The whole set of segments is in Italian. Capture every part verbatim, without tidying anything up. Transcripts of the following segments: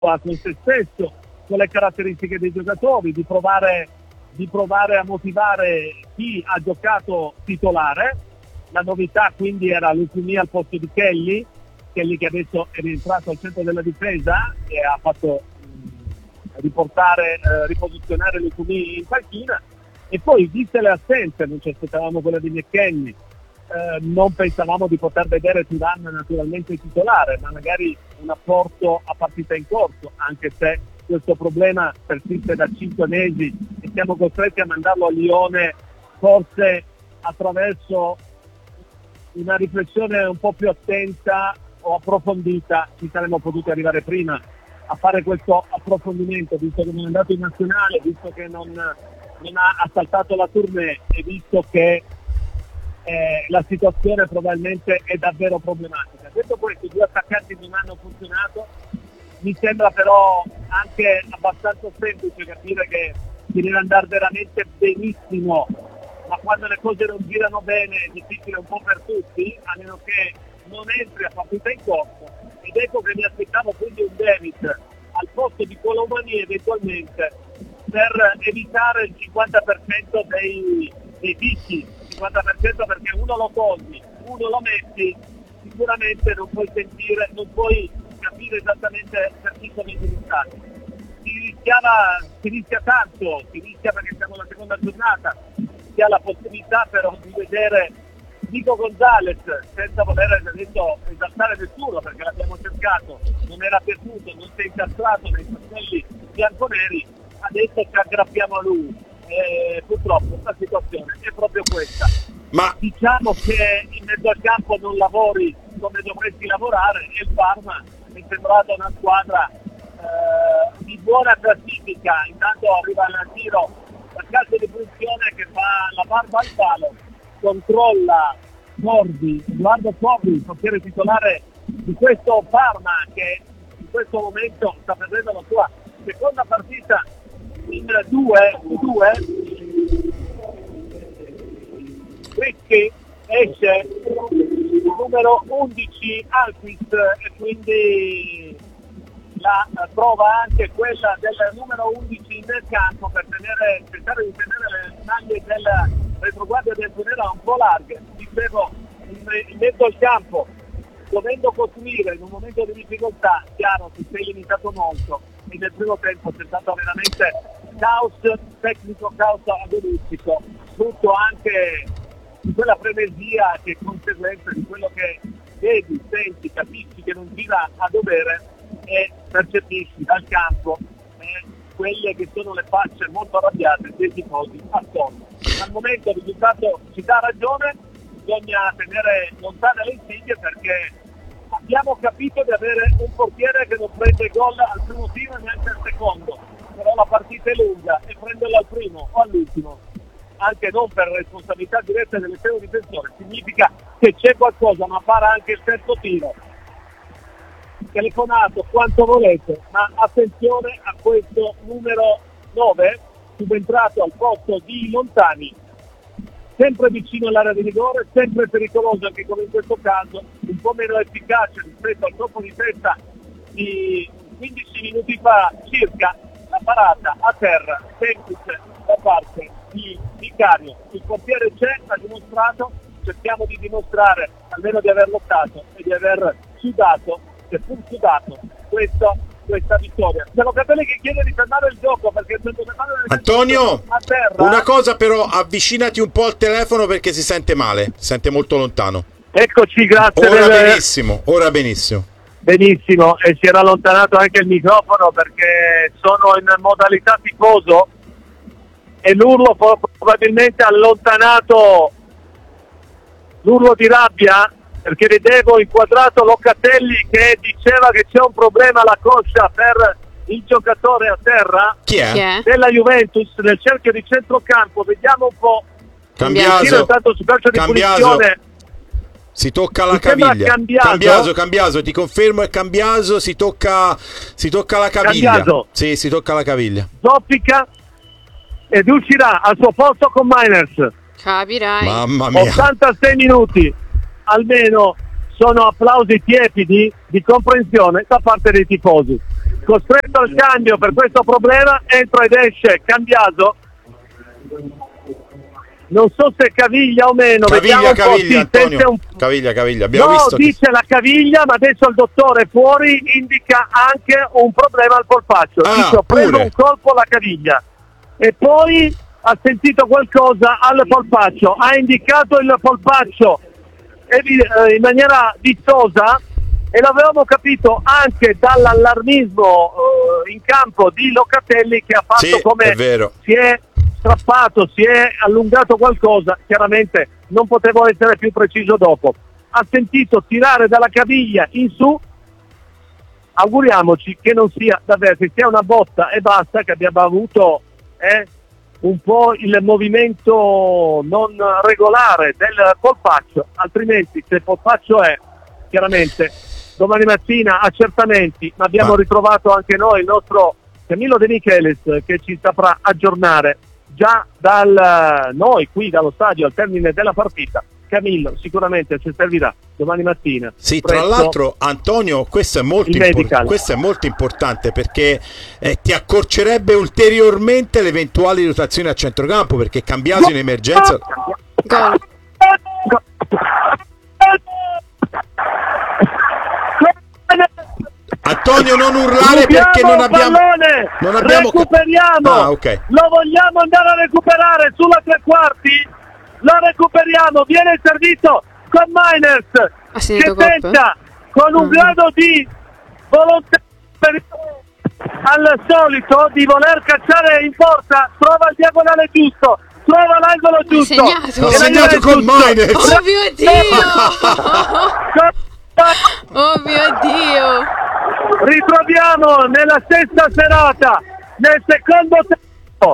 con se stesso, con le caratteristiche dei giocatori, di provare, di provare a motivare chi ha giocato titolare. La novità quindi era Lucumi al posto di Kelly, Kelly che adesso è rientrato al centro della difesa e ha fatto mh, riportare, eh, riposizionare Lucumi in panchina. E poi, viste le assenze, non ci aspettavamo quella di McKennie, eh, non pensavamo di poter vedere Turan naturalmente titolare, ma magari un apporto a partita in corso, anche se questo problema persiste da cinque mesi e siamo costretti a mandarlo a Lione, forse attraverso una riflessione un po' più attenta o approfondita ci saremmo potuti arrivare prima a fare questo approfondimento, visto che non è andato in nazionale, visto che non, non ha assaltato la tournée e visto che eh, la situazione probabilmente è davvero problematica. Detto questo, i due attaccanti non hanno funzionato, mi sembra però anche abbastanza semplice capire che si deve andare veramente benissimo, ma quando le cose non girano bene è difficile un po' per tutti, a meno che non entri a partita in corso. Ed ecco che mi aspettavo quindi un David al posto di Colomani eventualmente per evitare il cinquanta per cento dei, dei picchi, cinquanta per cento perché uno lo togli, uno lo metti, sicuramente non puoi sentire, non puoi capire esattamente per chi sono indirizzati. Si rischiava, si rischia tanto, si rischia perché siamo alla seconda giornata, si ha la possibilità però di vedere Nico Gonzalez, senza voler adesso esaltare nessuno perché l'abbiamo cercato, non era piaciuto, non si è incastrato nei castelli bianconeri, adesso ci aggrappiamo a lui. E purtroppo la situazione è proprio questa. Ma diciamo che in mezzo al campo non lavori come dovresti lavorare e il Parma mi è sembrata una squadra eh, di buona classifica. Intanto arriva il tiro la calcio di punizione che fa la barba al palo, controlla Cordi, Edoardo Cordi, il portiere titolare di questo Parma che in questo momento sta perdendo la sua seconda partita in due, due. Ricchi esce il numero undici Alquist e quindi la prova anche quella del numero undici nel campo per tenere, cercare di tenere le maglie del retroguardia del Tunera un po' larghe. Dicevo, in, in mezzo al campo, dovendo costruire in un momento di difficoltà, chiaro, si sei limitato molto e nel primo tempo c'è stato veramente caos tecnico, caos agonistico, tutto anche di quella frenesia che è conseguenza di quello che vedi, senti, capisci che non gira a dovere e percepisci dal campo eh, quelle che sono le facce molto arrabbiate dei tifosi attorno. Al momento il risultato ci dà ragione, bisogna tenere lontane le insidie perché abbiamo capito di avere un portiere che non prende gol al primo tiro e neanche al secondo, però la partita è lunga e prenderlo al primo o all'ultimo, anche non per responsabilità diretta dell'esterno difensore, significa che c'è qualcosa, ma farà anche il terzo tiro. Telefonato quanto volete, ma attenzione a questo numero nove, subentrato al posto di Lontani, sempre vicino all'area di rigore, sempre pericoloso anche come in questo caso, un po' meno efficace rispetto al colpo di testa di quindici minuti fa circa, la parata a terra semplice da parte di Vicario. Il portiere c'è, ha dimostrato, cerchiamo di dimostrare almeno di aver lottato e di aver sudato, seppur sudato, questo, questa vittoria. C'è Locatelli che chiede di fermare il gioco perché il Antonio, a terra. Una cosa però, avvicinati un po' al telefono perché si sente male, si sente molto lontano. Eccoci, grazie. Ora del... benissimo, ora benissimo. Benissimo, e si era allontanato anche il microfono perché sono in modalità tifoso e l'urlo probabilmente ha allontanato l'urlo di rabbia perché vedevo inquadrato Locatelli che diceva che c'è un problema alla coscia per il giocatore a terra. Chi è? Chi è? Della Juventus nel cerchio di centrocampo. Vediamo un po'. Cambiaso, intanto su calcio di Cambiaso. punizione. Si tocca la Mi sembra caviglia. Cambiaso. Cambiaso, Cambiaso, ti confermo è Cambiaso, si tocca si tocca la caviglia. Cambiaso. Sì, si tocca la caviglia. Zoppica ed uscirà al suo posto con Miners. Capirai. Mamma mia. ottantasei minuti. Almeno sono applausi tiepidi di comprensione da parte dei tifosi. costretto al cambio per questo problema, entra ed esce Cambiaso, non so se caviglia o meno. Caviglia, caviglia, sì, Antonio. un... Caviglia, caviglia. Abbiamo no, visto dice che... la caviglia, ma adesso il dottore fuori indica anche un problema al polpaccio. Ah, dice ho preso pure. un colpo alla caviglia e poi ha sentito qualcosa al polpaccio, ha indicato il polpaccio in maniera vistosa e l'avevamo capito anche dall'allarmismo eh, in campo di Locatelli, che ha fatto sì, come è vero. si è strappato, si è allungato qualcosa, chiaramente non potevo essere più preciso dopo. Ha sentito tirare dalla caviglia in su, auguriamoci che non sia davvero, che sia una botta e basta, che abbiamo avuto eh, un po' il movimento non regolare del polpaccio, altrimenti se il polpaccio è, chiaramente domani mattina accertamenti, ma abbiamo ma... ritrovato anche noi il nostro Camillo De Michelis che ci saprà aggiornare già dal noi qui dallo stadio al termine della partita. Camillo sicuramente ci servirà domani mattina. Sì, tra l'altro Antonio, questo è molto, impor- questo è molto importante perché eh, ti accorcerebbe ulteriormente le eventuali rotazioni a centrocampo, perché Cambiaso in emergenza. Gol. Antonio, non urlare perché non abbiamo non abbiamo recuperiamo. Ah, okay. Lo vogliamo andare a recuperare sulla tre quarti? Lo recuperiamo, viene servito con Miners ah, che tenta con un mm. grado di volontà per... al solito di voler cacciare in porta, trova il diagonale giusto, trova l'angolo giusto, segnato, ho segnato con Miners. Oh mio Dio! Oh mio Dio! Ritroviamo nella stessa serata, nel secondo tempo,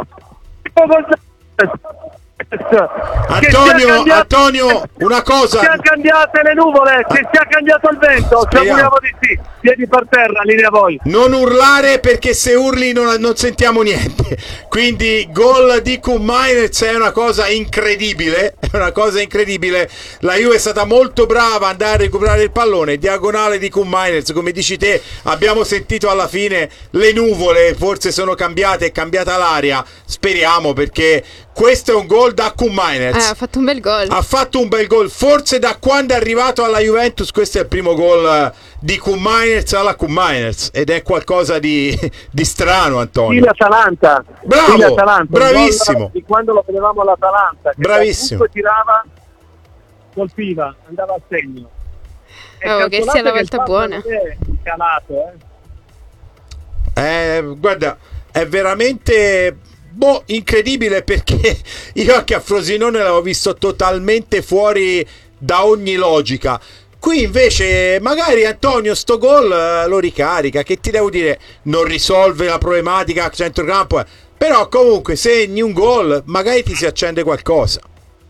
Antonio, Antonio, una cosa. Si sono cambiate le nuvole, che sia cambiato il vento, ci auguriamo di sì. Piedi per terra, linea voi. Non urlare perché se urli non, non sentiamo niente. Quindi gol di Koen Meinerz è una cosa incredibile, è una cosa incredibile. La Juve è stata molto brava ad andare a recuperare il pallone, diagonale di Koen Meinerz, come dici te. Abbiamo sentito alla fine le nuvole, forse sono cambiate, è cambiata l'aria. Speriamo, perché questo è un gol da Koen Meinerz. Eh, ha fatto un bel gol. Ha fatto un bel gol, forse da quando è arrivato alla Juventus questo è il primo gol di Koen Meinerz alla Koen Meinerz, ed è qualcosa di, di strano, Antonio. L'Atalanta. Bravo, l'Atalanta, bravissimo. Di quando lo vedevamo all'Atalanta, che bravissimo. Tirava, colpiva, andava a segno. Oh, che sia la volta buona. È calato, eh. Eh, guarda, è veramente boh, incredibile, perché io anche a Frosinone l'avevo visto totalmente fuori da ogni logica. Qui invece magari Antonio sto gol eh, lo ricarica, che ti devo dire, non risolve la problematica a centrocampo, eh. Però comunque segni un gol, magari ti si accende qualcosa.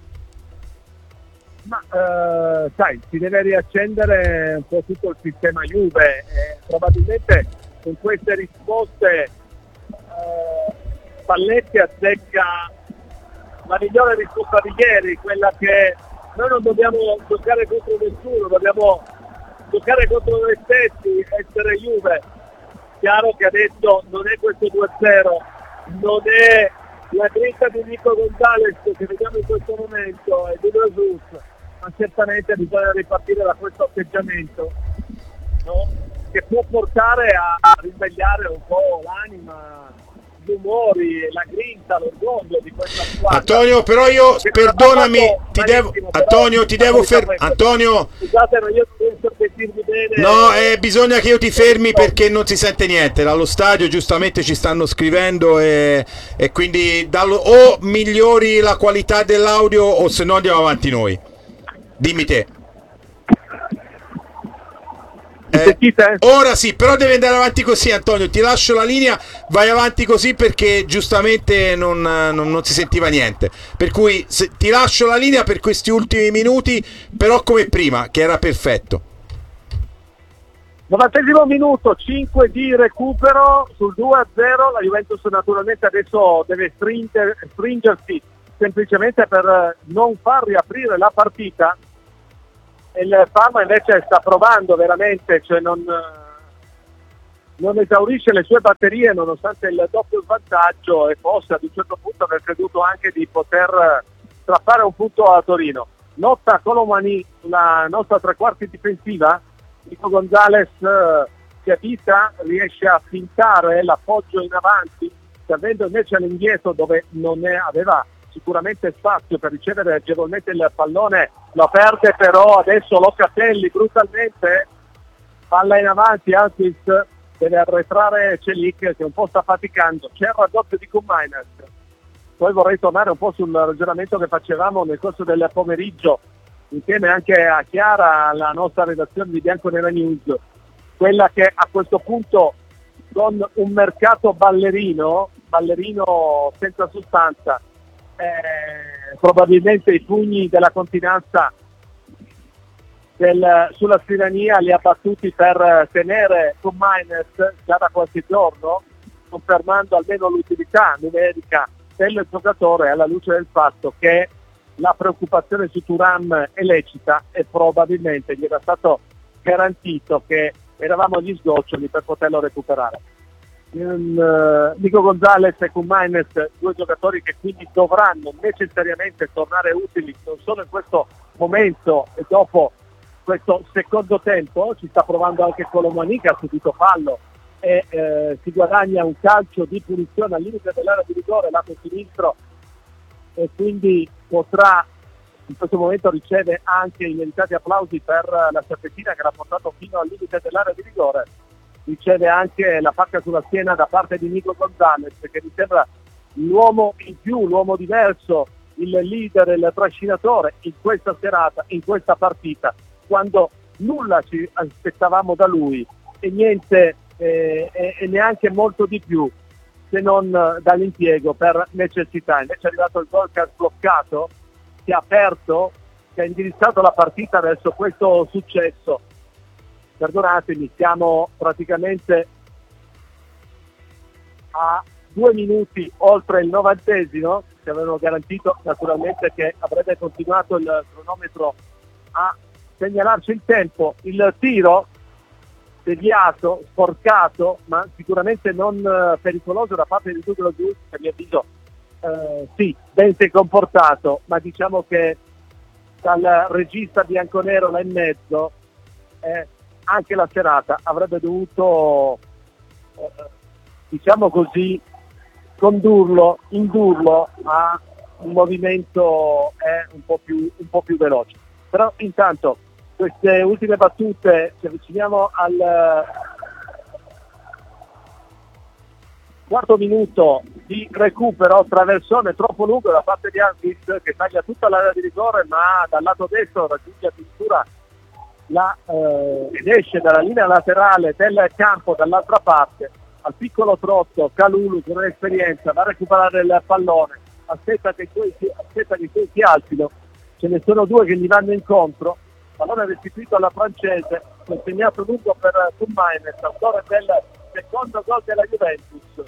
Ma eh, sai, si deve riaccendere un po' tutto il sistema Juve, eh, probabilmente con queste risposte eh, Spalletti azzecca la migliore risposta di ieri, quella che noi non dobbiamo giocare contro nessuno, dobbiamo giocare contro noi stessi, essere Juve. Chiaro che adesso non è questo due a zero, non è la grinta di Nico Gonzalez che vediamo in questo momento e di Jesus, ma certamente bisogna ripartire da questo atteggiamento, no? Che può portare a risvegliare un po' l'anima, gli umori, la grinta, l'orgoglio di questa squadra. Antonio, però io, perdonami, ti devo, Antonio, ti devo fermare. Antonio, scusate, ma io non penso che dirvi bene. No, eh, bisogna che io ti fermi perché non si sente niente. Dallo stadio giustamente ci stanno scrivendo e, e quindi dallo, o migliori la qualità dell'audio o se no andiamo avanti noi. Dimmi te. Eh, ora sì, però devi andare avanti così, Antonio, ti lascio la linea, vai avanti così perché giustamente non, non, non si sentiva niente, per cui se, ti lascio la linea per questi ultimi minuti, però come prima, che era perfetto. novantesimo minuto, cinque di recupero sul due a zero, la Juventus naturalmente adesso deve stringer, stringersi semplicemente per non far riaprire la partita. Il Parma invece sta provando veramente, cioè non, non esaurisce le sue batterie nonostante il doppio svantaggio, e forse ad un certo punto aver creduto anche di poter strappare un punto a Torino. Lotta Colomani sulla nostra tre quarti difensiva, Nico Gonzalez eh, si avvita, riesce a fintare l'appoggio in avanti, servendo invece all'indietro dove non ne aveva sicuramente spazio per ricevere agevolmente il pallone, lo perde però adesso Locatelli brutalmente, palla in avanti, Ansis deve arretrare Celic che un po' sta faticando, c'è il raddoppio di Koumainis. Poi vorrei tornare un po' sul ragionamento che facevamo nel corso del pomeriggio, insieme anche a Chiara, alla nostra redazione di Bianconera News, quella che a questo punto con un mercato ballerino, ballerino senza sostanza, eh, probabilmente i pugni della continenza del, sulla scrivania li ha battuti per tenere Koumainis già da qualche giorno, confermando almeno l'utilità numerica del giocatore, alla luce del fatto che la preoccupazione su Thuram è lecita e probabilmente gli era stato garantito che eravamo agli sgoccioli per poterlo recuperare. Um, uh, Nico Gonzalez e Koumainis, due giocatori che quindi dovranno necessariamente tornare utili non solo in questo momento e dopo questo secondo tempo. Ci sta provando anche Colomani che ha subito fallo e eh, si guadagna un calcio di punizione al limite dell'area di rigore lato sinistro, e quindi potrà, in questo momento riceve anche i meritati applausi per la serpentina che l'ha portato fino al limite dell'area di rigore, riceve anche la pacca sulla schiena da parte di Nico Gonzalez, che mi sembra l'uomo in più, l'uomo diverso, il leader, il trascinatore in questa serata, in questa partita, quando nulla ci aspettavamo da lui e niente eh, e, e neanche molto di più se non dall'impiego per necessità. Invece è arrivato il gol che ha sbloccato, che ha aperto, che ha indirizzato la partita verso questo successo. Perdonatemi, siamo praticamente a due minuti oltre il novantesimo, che avevano garantito naturalmente che avrebbe continuato il cronometro a segnalarci il tempo. Il tiro deviato, sporcato, ma sicuramente non uh, pericoloso da parte di Douglas Luiz, che a mio avviso uh, sì, ben si è comportato, ma diciamo che dal regista bianconero là in mezzo eh, anche la serata avrebbe dovuto uh, diciamo così condurlo, indurlo a un movimento eh, un po' più un po' più veloce. Però intanto queste ultime battute, ci avviciniamo al quarto minuto di recupero, traversone troppo lungo da parte di Ansis che taglia tutta l'area di rigore, ma dal lato destro raggiunge addirittura la, eh, ed esce dalla linea laterale del campo dall'altra parte. Al piccolo trotto Kalulu con un'esperienza va a recuperare il pallone, aspetta che i suoi, aspetta che i suoi si alzino, ce ne sono due che gli vanno incontro. Pallone restituito alla francese, consegnato lungo per Koumainis, autore del secondo gol della Juventus.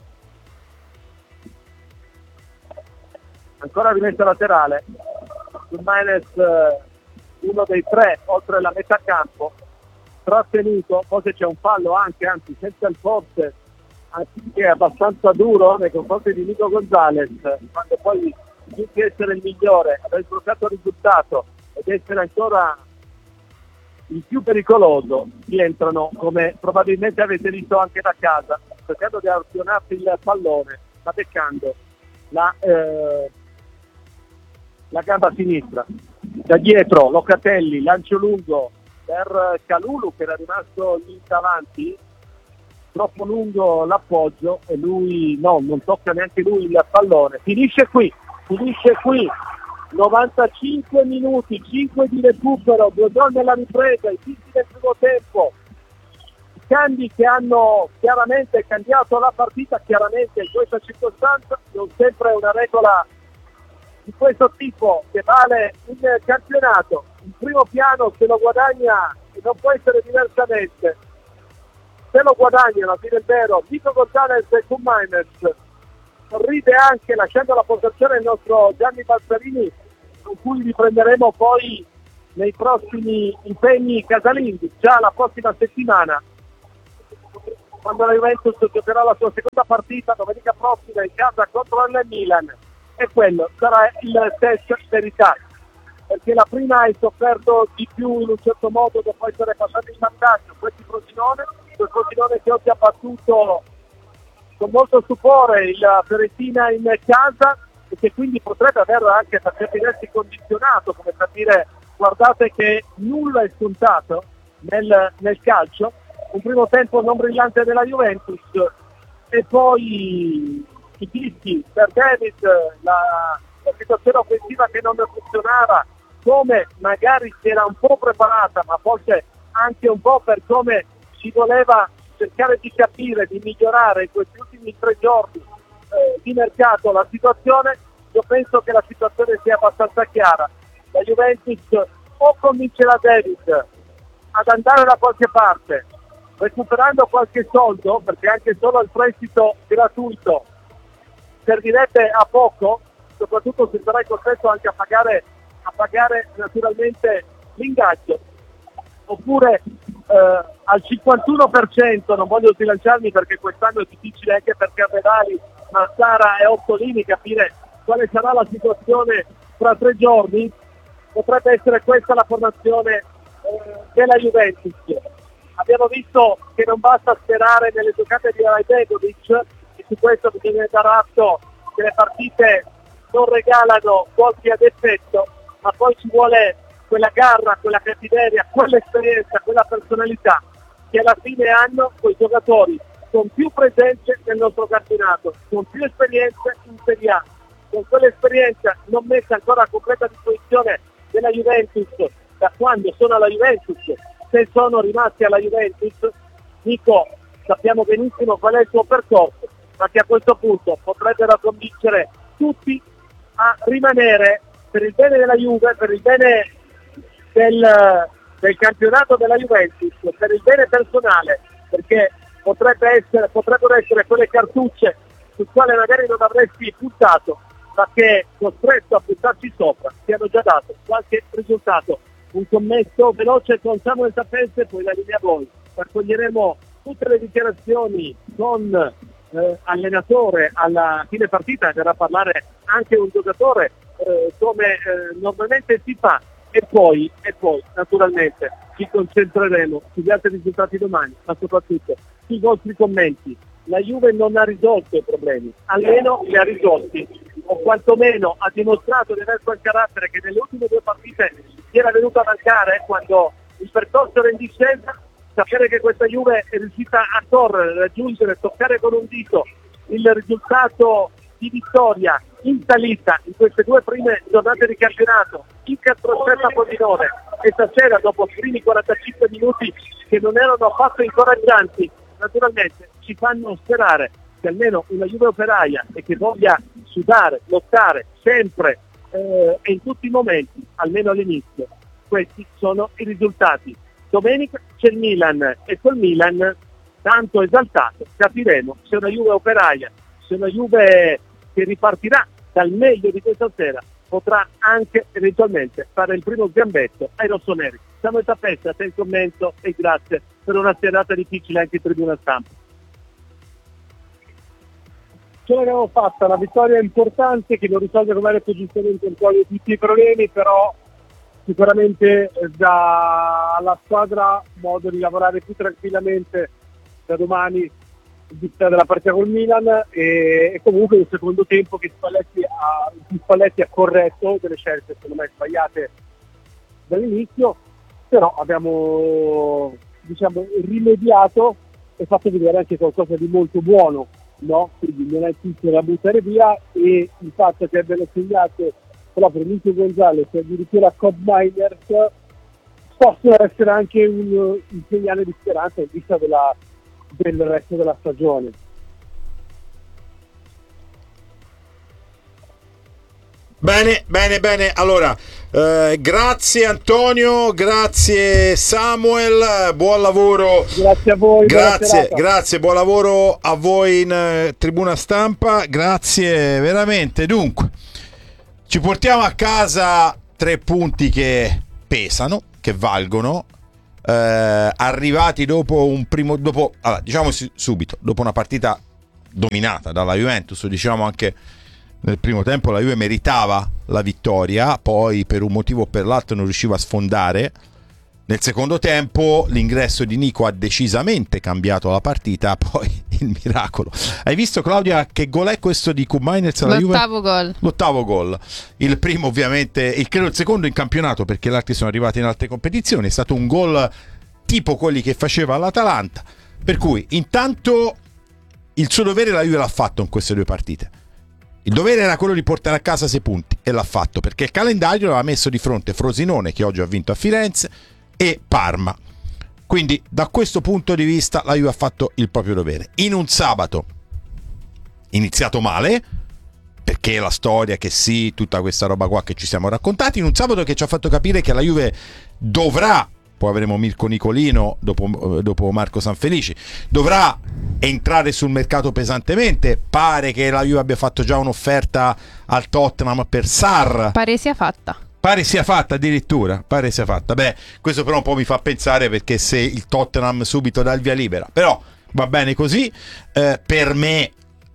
Ancora rimessa laterale, Koumainis uno dei tre oltre la metà campo, trattenuto, forse c'è un fallo anche, anzi senza il forte, anziché abbastanza duro nei confronti di Nico Gonzalez, quando poi più che essere il migliore, aver sbloccato il risultato ed essere ancora il più pericoloso, rientrano, come probabilmente avete visto anche da casa, cercando di azionarsi il pallone, sta beccando la, eh, la gamba sinistra. Da dietro Locatelli, lancio lungo per Kalulu che era rimasto lì davanti, troppo lungo l'appoggio e lui no, non tocca neanche lui il pallone. Finisce qui, finisce qui. novantacinque minuti, cinque di recupero, due gol nella ripresa, i tiri del primo tempo, i cambi che hanno chiaramente cambiato la partita, chiaramente in questa circostanza, non sempre è una regola di questo tipo che vale in campionato. Il primo piano se lo guadagna e non può essere diversamente, se lo guadagnano, a dire il vero, Nico Gonzalez e Koumainis. Sorride anche lasciando la postazione il nostro Gianni Balzarini, con cui riprenderemo poi nei prossimi impegni casalinghi, già la prossima settimana. quando la Juventus giocherà la sua seconda partita domenica prossima in casa contro il Milan, e quello sarà il test verità, perché la prima hai sofferto di più in un certo modo dopo essere passato in vantaggio questi Frosinone, quel Frosinone che oggi ha battuto con molto stupore il Fiorentina in casa e che quindi potrebbe averlo anche per certi versi condizionato, come per dire guardate che nulla è scontato nel, nel calcio. Un primo tempo non brillante della Juventus e poi i fischi per David, la, la situazione offensiva che non funzionava, come magari si era un po' preparata, ma forse anche un po' per come si voleva cercare di capire, di migliorare in questi ultimi tre giorni eh, di mercato la situazione. Io penso che la situazione sia abbastanza chiara. La Juventus o convincerà David ad andare da qualche parte, recuperando qualche soldo, perché anche solo il prestito gratuito servirebbe a poco, soprattutto se sarai costretto anche a pagare, a pagare naturalmente l'ingaggio, oppure eh, al cinquantuno per cento, non voglio sbilanciarmi perché quest'anno è difficile anche per Carnevali, Massara e Ottolini capire quale sarà la situazione fra tre giorni, potrebbe essere questa la formazione eh, della Juventus. Abbiamo visto che non basta sperare nelle giocate di Rajbegovic, e su questo bisogna dar atto che le partite non regalano colpi ad effetto, ma poi ci vuole quella garra, quella cattiveria, quell'esperienza, quella personalità che alla fine hanno quei giocatori con più presenze nel nostro campionato, con più esperienze in Serie A, con quell'esperienza non messa ancora a completa disposizione della Juventus da quando sono alla Juventus, se sono rimasti alla Juventus. Nico, sappiamo benissimo qual è il suo percorso, ma che a questo punto potrebbero convincere tutti a rimanere per il bene della Juve, per il bene del, del campionato della Juventus, per il bene personale, perché potrebbe essere, potrebbero essere quelle cartucce sul quale magari non avresti puntato, ma che costretto a buttarci sopra ti hanno già dato qualche risultato. Un commesso veloce con Samuel Sapese, poi la linea a voi. Raccoglieremo tutte le dichiarazioni con eh, allenatore alla fine partita, verrà a parlare anche un giocatore eh, come eh, normalmente si fa, e poi, e poi naturalmente ci concentreremo sugli altri risultati domani, ma soprattutto sui vostri commenti. La Juve non ha risolto i problemi, almeno li ha risolti, o quantomeno ha dimostrato di aver quel carattere che nelle ultime due partite si era venuto a mancare quando il percorso era in discesa. Sapere che questa Juve è riuscita a correre, raggiungere, toccare con un dito il risultato di vittoria in salita in queste due prime giornate di campionato, in Castrocella Frosinone, e stasera dopo i primi quarantacinque minuti che non erano affatto incoraggianti, naturalmente ci fanno sperare che almeno una Juve operaia e che voglia sudare, lottare sempre eh, e in tutti i momenti, almeno all'inizio, questi sono i risultati. Domenica c'è il Milan e col Milan tanto esaltato capiremo se una Juve operaia, se una Juve che ripartirà dal meglio di questa sera potrà anche eventualmente fare il primo sgambetto ai rossoneri. Siamo in tappezzata, a te il commento e grazie per una serata difficile anche in tribuna stampa. Ce l'abbiamo fatta, una vittoria importante che non risolve, come ha detto giustamente, un po' di tutti i problemi, però sicuramente dà alla squadra modo di lavorare più tranquillamente da domani in vista della partita col Milan, e, e comunque un secondo tempo che Spalletti ha, Spalletti ha corretto delle scelte secondo me sbagliate dall'inizio, però abbiamo diciamo rimediato e fatto vedere anche qualcosa di molto buono, no? Quindi non è tutto da buttare via, e il fatto che abbiano segnato proprio Nico Gonzalez e addirittura Cobb Miners possono essere anche un, un segnale di speranza in vista della, del resto della stagione. Bene, bene, bene. Allora, eh, grazie Antonio, grazie Samuel, buon lavoro. Grazie a voi. Grazie, grazie, buon lavoro a voi in eh, tribuna stampa. Grazie veramente. Dunque, ci portiamo a casa tre punti che pesano, che valgono. eh, arrivati dopo un primo dopo allora, diciamo subito, dopo una partita dominata dalla Juventus, diciamo anche nel primo tempo la Juve meritava la vittoria, poi per un motivo o per l'altro non riusciva a sfondare. Nel secondo tempo l'ingresso di Nico ha decisamente cambiato la partita, poi il miracolo. Hai visto, Claudia, che gol è questo di Koop Meiners alla Juve? L'ottavo gol. L'ottavo gol. Il primo ovviamente, il, credo il secondo in campionato, perché gli altri sono arrivati in altre competizioni. È stato un gol tipo quelli che faceva l'Atalanta. Per cui intanto il suo dovere la Juve l'ha fatto in queste due partite. Il dovere era quello di portare a casa sei punti e l'ha fatto, perché il calendario l'aveva messo di fronte Frosinone, che oggi ha vinto a Firenze, e Parma. Quindi da questo punto di vista la Juve ha fatto il proprio dovere in un sabato iniziato male, perché la storia che sì, tutta questa roba qua che ci siamo raccontati, in un sabato che ci ha fatto capire che la Juve dovrà, poi avremo Mirko Nicolino dopo, dopo Marco Sanfelici, dovrà entrare sul mercato pesantemente. Pare che la Juve abbia fatto già un'offerta al Tottenham per Sarr, pare sia fatta Pare sia fatta addirittura, pare sia fatta. Beh, questo però un po' mi fa pensare, perché se il Tottenham subito dà il via libera, però va bene così. Eh, per me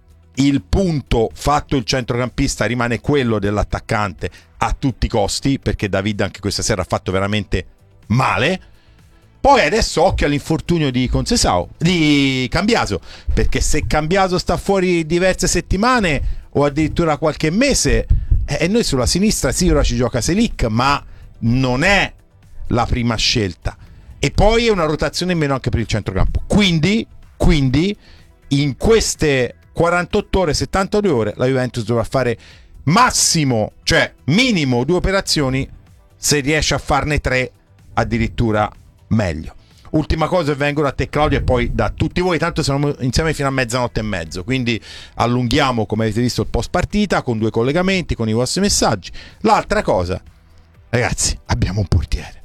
il punto fatto il centrocampista rimane quello dell'attaccante a tutti i costi, perché David anche questa sera ha fatto veramente male. Poi adesso occhio all'infortunio di Concesao, di Cambiaso, perché se Cambiaso sta fuori diverse settimane o addirittura qualche mese, e noi sulla sinistra sì, ora ci gioca Selic, ma non è la prima scelta, e poi è una rotazione in meno anche per il centrocampo. Quindi, quindi in queste quarantotto ore, settantadue ore la Juventus dovrà fare massimo, cioè minimo due operazioni, se riesce a farne tre addirittura meglio. Ultima cosa, e vengo da te, Claudia, e poi da tutti voi, tanto siamo insieme fino a mezzanotte e mezzo, quindi allunghiamo, come avete visto, il post partita con due collegamenti, con i vostri messaggi. L'altra cosa, ragazzi, abbiamo un portiere,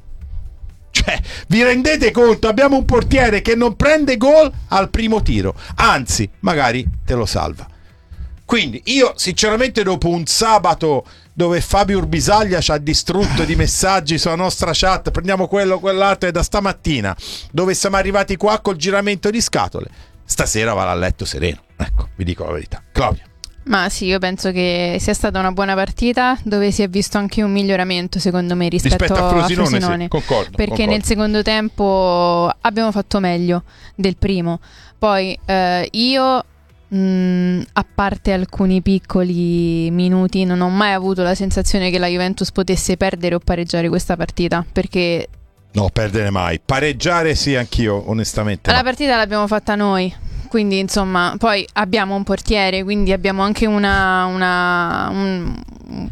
cioè vi rendete conto? Abbiamo un portiere che non prende gol al primo tiro, anzi magari te lo salva. Quindi io sinceramente, dopo un sabato dove Fabio Urbisaglia ci ha distrutto di messaggi sulla nostra chat, prendiamo quello, quell'altro, e da stamattina dove siamo arrivati qua col giramento di scatole, stasera vado a letto sereno, ecco, vi dico la verità. Claudia. Ma sì, io penso che sia stata una buona partita, dove si è visto anche un miglioramento secondo me rispetto, rispetto a Frosinone, a Frosinone. Sì, concordo, perché concordo. Nel secondo tempo abbiamo fatto meglio del primo. Poi eh, io Mm, a parte alcuni piccoli minuti, non ho mai avuto la sensazione che la Juventus potesse perdere o pareggiare questa partita, perché no, perdere mai, pareggiare sì, anch'io onestamente la no. partita l'abbiamo fatta noi, quindi insomma, poi abbiamo un portiere, quindi abbiamo anche una, una un,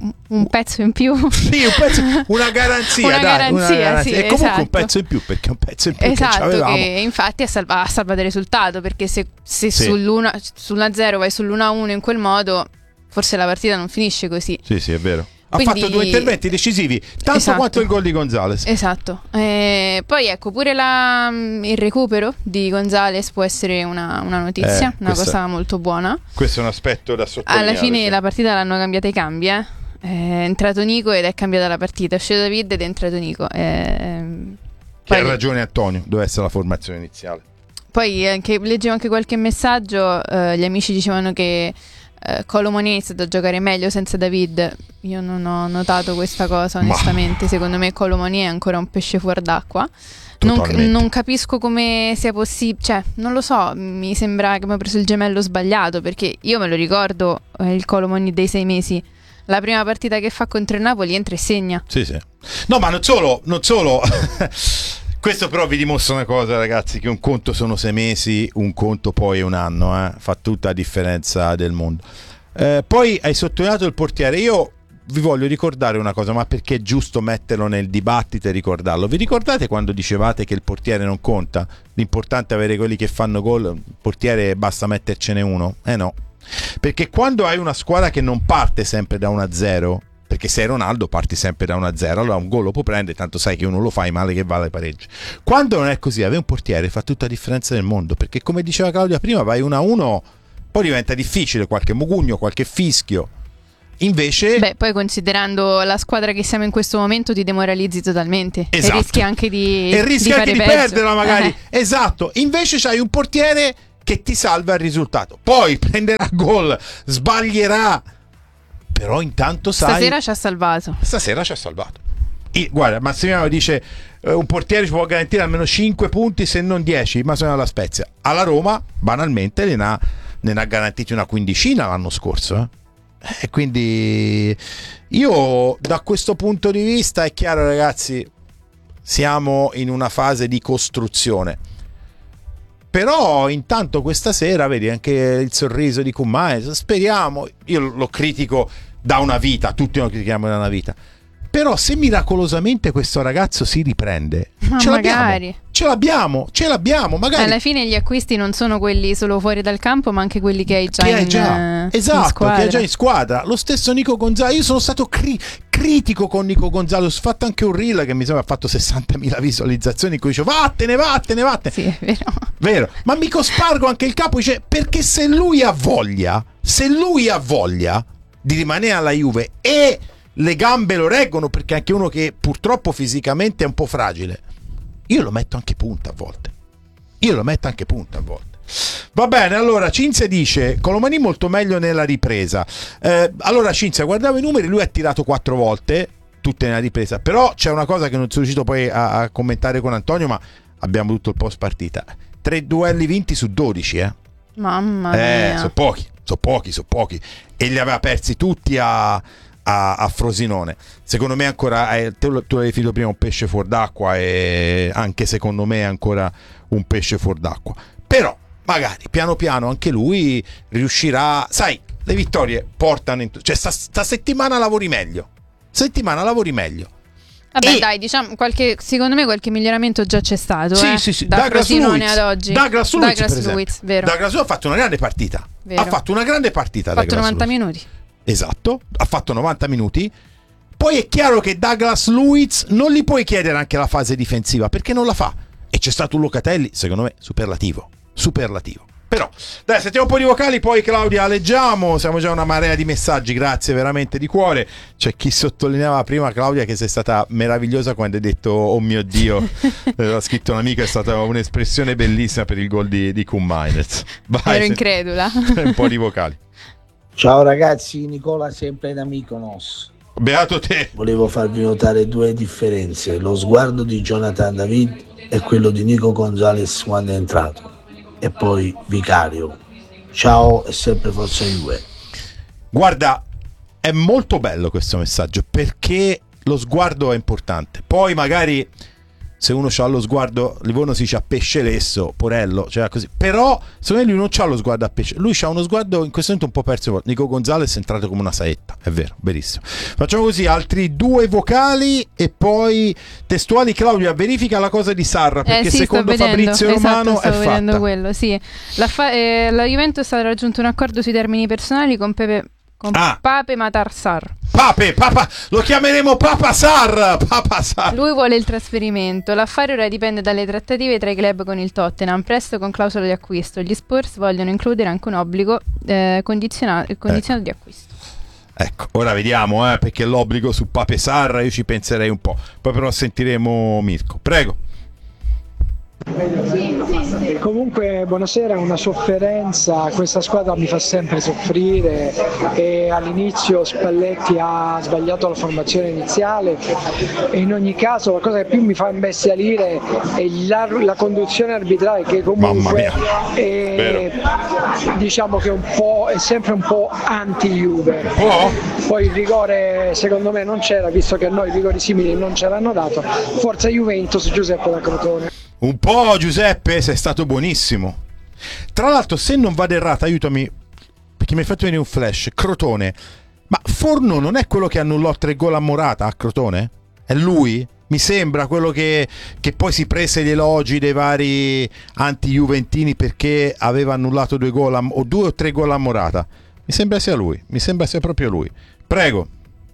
un pezzo in più. Sì, un pezzo, una garanzia, una, dai, garanzia, una garanzia, sì, e comunque esatto. un pezzo in più, perché un pezzo in più esatto, che c'avevamo. che infatti ha salva, ha salvato il risultato, perché se, se sì. sull'uno a zero vai sull'uno a uno in quel modo, forse la partita non finisce così. Sì, sì, è vero. Ha Quindi, fatto due interventi decisivi, tanto esatto, quanto il gol di Gonzalez. Esatto. Eh, poi ecco, pure la, il recupero di Gonzalez può essere una, una notizia, Eh, una questa- cosa molto buona. Questo è un aspetto da sottolineare. Alla fine sì. la partita l'hanno cambiata i cambi, eh. È entrato Nico ed è cambiata la partita. È uscito David ed è entrato Nico. Eh, Che poi, ha ragione Antonio, deve essere la formazione iniziale. poi anche, leggevo anche qualche messaggio, eh, gli amici dicevano che eh, Kolo Muani ha iniziato a giocare meglio senza David. Io non ho notato questa cosa, onestamente. Ma... secondo me Kolo Muani è ancora un pesce fuor d'acqua. Non, non capisco come sia possibile, cioè non lo so, mi sembra che abbiamo preso il gemello sbagliato, perché io me lo ricordo, eh, il Kolo Muani dei sei mesi, la prima partita che fa contro il Napoli entra e segna. Sì, sì. No, ma non solo, non solo. Questo però vi dimostra una cosa, ragazzi, che un conto sono sei mesi, un conto poi è un anno, eh? Fa tutta la differenza del mondo. Eh, poi hai sottolineato il portiere. Io vi voglio ricordare una cosa, ma perché è giusto metterlo nel dibattito e ricordarlo. Vi ricordate quando dicevate che il portiere non conta? L'importante è avere quelli che fanno gol, il portiere basta mettercene uno? Eh no. Perché quando hai una squadra che non parte sempre da uno a zero, perché sei Ronaldo parti sempre da uno a zero, allora un gol lo puoi prendere, tanto sai che uno lo fai, male che vale pareggio. Quando non è così, avere un portiere fa tutta la differenza del mondo, perché come diceva Claudia prima, vai uno a uno, poi diventa difficile, qualche mugugno, qualche fischio, Invece, beh, poi considerando la squadra che siamo in questo momento, ti demoralizzi totalmente. Esatto. E rischi anche di e rischi di anche fare di peggio. perderla magari. Eh. Esatto. Invece c'hai un portiere che ti salva il risultato. Poi prenderà gol, sbaglierà, però intanto sai, Stasera ci ha salvato. Stasera ci ha salvato. E, guarda, Massimiliano dice eh, un portiere ci può garantire almeno cinque punti, se non dieci, ma sono alla Spezia. Alla Roma, banalmente, ne ha, ne ha garantiti una quindicina l'anno scorso. Eh? E quindi io da questo punto di vista è chiaro, ragazzi, siamo in una fase di costruzione. Però intanto questa sera vedi anche il sorriso di Koeman, speriamo, io lo critico da una vita, tutti lo critichiamo da una vita, però se miracolosamente questo ragazzo si riprende, ma ce magari l'abbiamo, ce l'abbiamo, ce l'abbiamo, magari alla fine gli acquisti non sono quelli solo fuori dal campo, ma anche quelli che hai già, che in, hai già. in Esatto, squadra. che hai già in squadra. Lo stesso Nico Gonzalez, io sono stato cri- critico con Nico Gonzalez, ho fatto anche un reel che mi sembra ha fatto sessantamila visualizzazioni in cui dice vattene, vattene, vattene. Sì, è vero. Vero, ma mi cospargo anche il capo, dice, perché se lui ha voglia, se lui ha voglia di rimanere alla Juve e le gambe lo reggono, perché anche uno che purtroppo fisicamente è un po' fragile, io lo metto anche punta a volte. Io lo metto anche punta a volte. Va bene, allora Cinzia dice Colomani molto meglio nella ripresa. Eh, allora Cinzia, guardavo i numeri, lui ha tirato quattro volte, tutte nella ripresa, però c'è una cosa che non sono riuscito poi a, a commentare con Antonio, ma abbiamo tutto il post partita. Tre duelli vinti su dodici, eh. Mamma Eh, mia. sono pochi, sono pochi, sono pochi. E li aveva persi tutti a, a, a Frosinone. Secondo me ancora, eh, tu, tu l'avevi finito prima, un pesce fuor d'acqua, e anche secondo me è ancora un pesce fuor d'acqua. Però magari piano piano anche lui riuscirà, sai, le vittorie portano in, cioè sta, sta settimana lavori meglio. Settimana lavori meglio. Vabbè, E- dai, diciamo qualche, secondo me qualche miglioramento già c'è stato. Sì, eh? sì, sì. Da Douglas Frosinone Luiz. ad oggi. Douglas Luiz, Douglas per esempio. Luiz, vero. Douglas Luiz ha fatto una grande partita. Vero. Ha fatto una grande partita. Ha fatto Douglas novanta Luiz. minuti. Esatto, ha fatto novanta minuti. Poi è chiaro che Douglas Luiz non gli puoi chiedere anche la fase difensiva, perché non la fa. E c'è stato un Locatelli, secondo me, superlativo. Superlativo. Però, dai, sentiamo un po' di vocali, poi Claudia leggiamo. Siamo già una marea di messaggi, grazie veramente di cuore. C'è chi sottolineava prima, Claudia, che sei stata meravigliosa quando hai detto oh mio Dio. L'ha scritto un'amica, è stata un'espressione bellissima per il gol di, di Koeman. Vai, Ero incredula. un po' di vocali. Ciao ragazzi, Nicola sempre da Mykonos. Beato te. Volevo farvi notare due differenze, lo sguardo di Jonathan David e quello di Nico Gonzalez quando è entrato. E poi Vicario. Ciao e sempre forza Juve. Guarda, è molto bello questo messaggio, perché lo sguardo è importante. Poi magari se uno ha lo sguardo, Livorno si dice a pesce lesso, porello, cioè così. Però secondo me lui non c'ha lo sguardo a pesce, lui c'ha uno sguardo in questo momento un po' perso. Nico Gonzalez è entrato come una saetta, è vero, verissimo. Facciamo così, altri due vocali e poi testuali. Claudia, verifica la cosa di Sarra, perché eh, sì, secondo sto vedendo. Fabrizio Romano esatto, stavo è vedendo fatta. quello, sì. La, fa- eh, la Juventus ha raggiunto un accordo sui termini personali con Pepe con Ah. Pape Matar Sarr. Pape, papa, lo chiameremo Papa Sarra, Papa Sarra. Lui vuole il trasferimento. L'affare ora dipende dalle trattative tra i club con il Tottenham, presto con clausola di acquisto. Gli Spurs vogliono includere anche un obbligo eh, condizionato, condizionato di acquisto. Ecco, ora vediamo, eh, perché l'obbligo su Pape Sarra io ci penserei un po'. Poi però sentiremo Mirko. Prego. Comunque buonasera, una sofferenza, questa squadra mi fa sempre soffrire e all'inizio Spalletti ha sbagliato la formazione iniziale e in ogni caso la cosa che più mi fa imbestialire è la, la conduzione arbitrale che comunque è, diciamo che è, un po', è sempre un po' anti-Juve. Oh. Poi il rigore secondo me non c'era, visto che a noi rigori simili non ce l'hanno dato. Forza Juventus, Giuseppe da Crotone. Un po', Giuseppe, sei stato buonissimo. Tra l'altro, se non vado errato, aiutami, perché mi hai fatto venire un flash. Crotone, ma Forno non è quello che annullò tre gol a Morata a Crotone? È lui? Mi sembra quello che, che poi si prese gli elogi dei vari anti-juventini perché aveva annullato due gol a, o due o tre gol a Morata. Mi sembra sia lui, mi sembra sia proprio lui. Prego.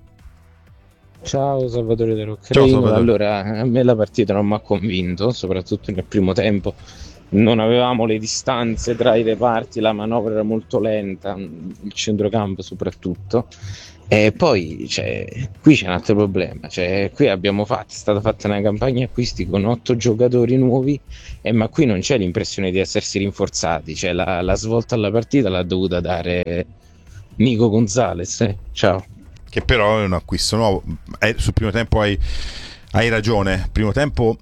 Ciao Salvatore Ciao, dell'Ucraina. Salvatore. Allora, a me la partita non mi ha convinto, soprattutto nel primo tempo. non avevamo le distanze tra i reparti, la manovra era molto lenta, il centrocampo soprattutto. E poi cioè, qui c'è un altro problema, cioè, qui abbiamo fatto, è stata fatta una campagna acquisti con otto giocatori nuovi, eh, ma qui non c'è l'impressione di essersi rinforzati, cioè, la, la svolta alla partita l'ha dovuta dare Nico Gonzalez. Eh. Ciao. Che però è un acquisto nuovo. Eh, sul primo tempo hai, hai ragione, primo tempo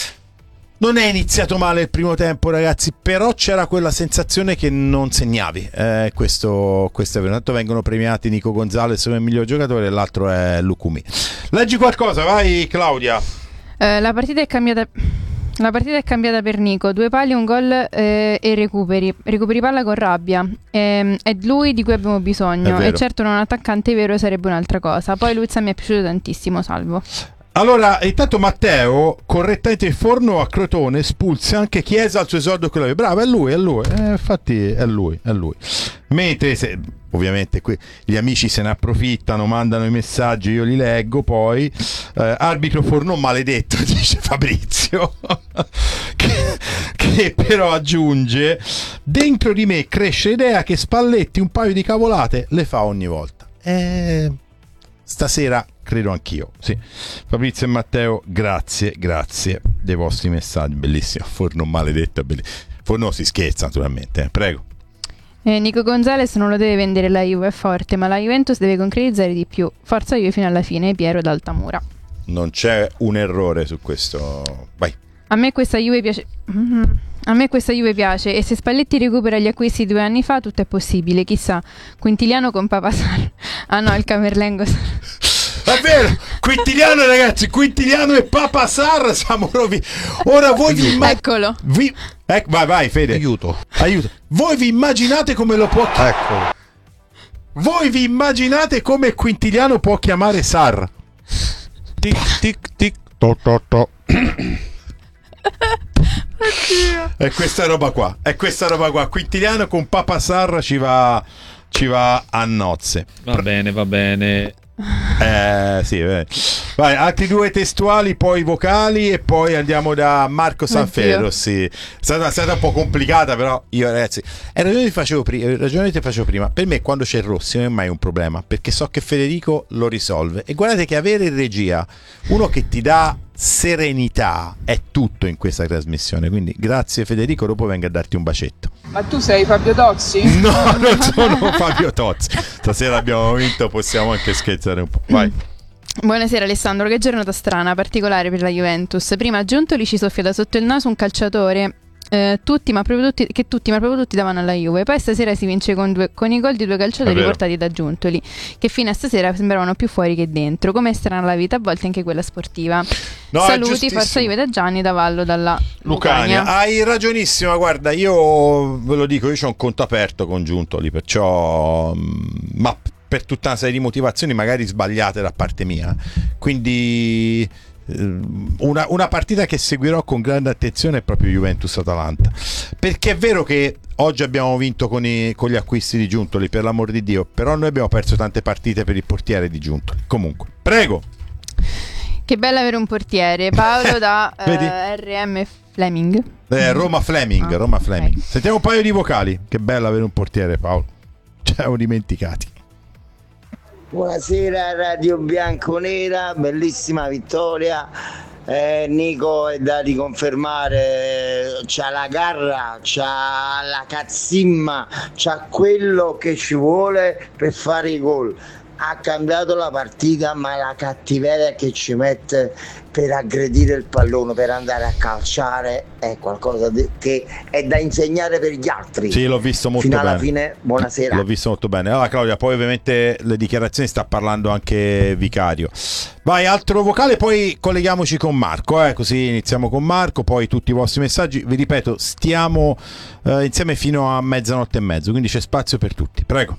non è iniziato male il primo tempo, ragazzi, però c'era quella sensazione che non segnavi. Eh, questo, questo è vero. Intanto vengono premiati Nico Gonzalez come miglior giocatore e l'altro è Lukumi. Leggi qualcosa, vai Claudia. Eh, la partita è cambiata. La partita è cambiata per Nico, due pali, un gol eh, e recuperi. Recuperi palla con rabbia. Eh, è lui di cui abbiamo bisogno. E certo non un attaccante vero sarebbe un'altra cosa. Poi Luizza mi è piaciuto tantissimo, salvo. Allora, intanto Matteo, correttamente il Forno a Crotone espulse anche Chiesa al suo esordio con la... Bravo, è lui, è lui, eh, infatti è lui, è lui. Mentre, se, ovviamente, qui gli amici se ne approfittano, mandano i messaggi, io li leggo, poi eh, arbitro Forno maledetto, dice Fabrizio, che, che però aggiunge, dentro di me cresce l'idea che Spalletti un paio di cavolate le fa ogni volta. Eh, stasera... credo anch'io, sì. Fabrizio e Matteo, grazie, grazie dei vostri messaggi, bellissimo. Forno maledetto, bellissimo. Forno si scherza naturalmente, eh. Prego. Eh, Nico Gonzalez non lo deve vendere la Juve, è forte, ma la Juventus deve concretizzare di più. Forza Juve fino alla fine, Piero d'Altamura. Non c'è un errore su questo. Vai. A me questa Juve piace. Mm-hmm. A me questa Juve piace e se Spalletti recupera gli acquisti due anni fa tutto è possibile, chissà. Quintiliano con Papasar. Ah no, il Camerlengo. È vero, Quintiliano ragazzi, Quintiliano e Papasar siamo rovi. Ora voi vi imma- Eccolo. Vi... Eh, vai, vai, Fede. Aiuto. Aiuto. Voi vi immaginate come lo può chiamare? Ecco. Voi vi immaginate come Quintiliano può chiamare Sar? Tic tic tic to to to. È questa roba qua. È questa roba qua. Quintiliano con Papasar ci va ci va a nozze. Va bene, va bene. Eh sì, beh. Vai, altri due testuali, poi vocali e poi andiamo da Marco Sanfero. Sì. È stata, è stata un po' complicata, però io ragazzi, è ragione che facevo prima, ragione che facevo prima. Per me quando c'è Rossi non è mai un problema, perché so che Federico lo risolve. E guardate che avere in regia uno che ti dà serenità è tutto in questa trasmissione, quindi grazie Federico, dopo vengo a darti un bacetto. Ma tu sei Fabio Tozzi? No, non sono Fabio Tozzi. Stasera abbiamo vinto, possiamo anche scherzare un po'. Vai. Buonasera Alessandro, che giornata strana, particolare per la Juventus. Prima Giuntoli ci soffia da sotto il naso un calciatore eh, tutti, ma proprio tutti, che tutti ma proprio tutti davano alla Juve. Poi stasera si vince con, due, con i gol di due calciatori portati da Giuntoli, che fino a stasera sembravano più fuori che dentro. Com'è strana la vita, a volte anche quella sportiva. No, saluti, forza Juve da Gianni da Vallo dalla Lucania. Lucania. Hai ragionissima, guarda, io ve lo dico, io ho un conto aperto con Giuntoli, perciò ma per tutta una serie di motivazioni magari sbagliate da parte mia, quindi una, una partita che seguirò con grande attenzione è proprio Juventus-Atalanta, perché è vero che oggi abbiamo vinto con, i, con gli acquisti di Giuntoli, per l'amor di Dio, però noi abbiamo perso tante partite per il portiere di Giuntoli. Comunque, prego. Che bello avere un portiere. Paolo da eh, R M Fleming. Eh, Roma Fleming, ah, Roma Fleming. Okay. Sentiamo un paio di vocali. Che bello avere un portiere, Paolo. Ci siamo dimenticati. Buonasera Radio Bianconera, bellissima vittoria. Eh, Nico è da riconfermare, c'ha la garra, c'ha la cazzimma, c'ha quello che ci vuole per fare i gol. Ha cambiato la partita, ma la cattiveria che ci mette per aggredire il pallone, per andare a calciare, è qualcosa di, che è da insegnare per gli altri. Sì, l'ho visto molto fino bene. Fino alla fine, buonasera. L'ho visto molto bene. Allora Claudia, poi ovviamente le dichiarazioni sta parlando anche Vicario. Vai, altro vocale, poi colleghiamoci con Marco, eh? Così iniziamo con Marco, poi tutti i vostri messaggi. Vi ripeto, stiamo eh, insieme fino a mezzanotte e mezzo, quindi c'è spazio per tutti. Prego.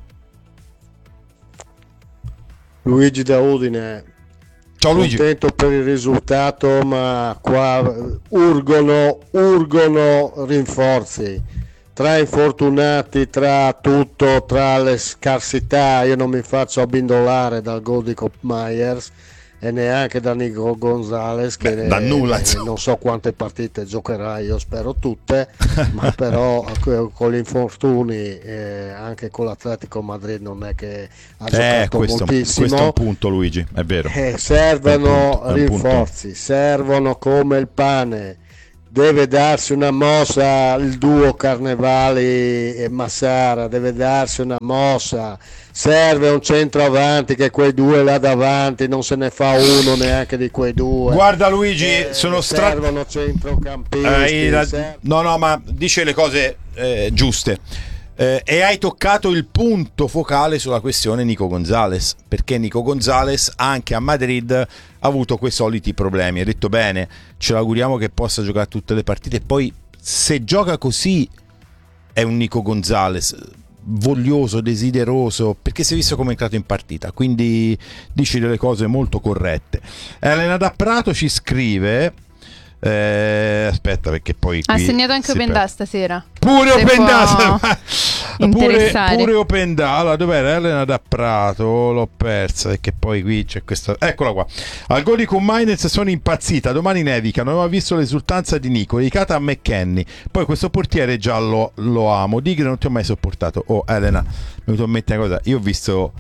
Luigi da Udine. Ciao Luigi. Contento per il risultato, ma qua urgono, urgono rinforzi. Tra infortunati, tra tutto, tra le scarsità, io non mi faccio abbindolare dal gol di Kopp Myers e neanche da Nico Gonzalez che Beh, da nulla, eh, non so quante partite giocherà, io spero tutte, ma però con gli infortuni eh, anche con l'Atletico Madrid non è che ha eh, giocato questo, moltissimo. questo è un punto, Luigi, è vero. Eh, servono è un punto, è un rinforzi, punto. servono come il pane. Deve darsi una mossa il duo Carnevali e Massara, deve darsi una mossa, serve un centroavanti che quei due là davanti non se ne fa uno neanche di quei due. Guarda Luigi, eh, sono stra... servono centrocampisti. Eh, la... serve... No, no, ma dice le cose eh, giuste. Eh, e hai toccato il punto focale sulla questione Nico Gonzalez, perché Nico Gonzalez anche a Madrid ha avuto quei soliti problemi. Hai detto bene, ce l'auguriamo che possa giocare tutte le partite. Poi se gioca così è un Nico Gonzalez voglioso, desideroso, perché si è visto come è entrato in partita, quindi dici delle cose molto corrette. Elena da Prato ci scrive eh, aspetta, perché poi qui ha segnato anche si Open per... Da stasera, pure se Open Da pure, interessare. pure Open Da. Allora, dov'era Elena da Prato? L'ho persa, perché poi qui c'è questa, eccola qua. Al gol di Kumainez sono impazzita, domani nevica, non avevo visto l'esultanza di Nico, dedicata a McKennie, poi questo portiere giallo lo amo, Digre non ti ho mai sopportato. Oh Elena, mi è venuto in mente una cosa, io ho visto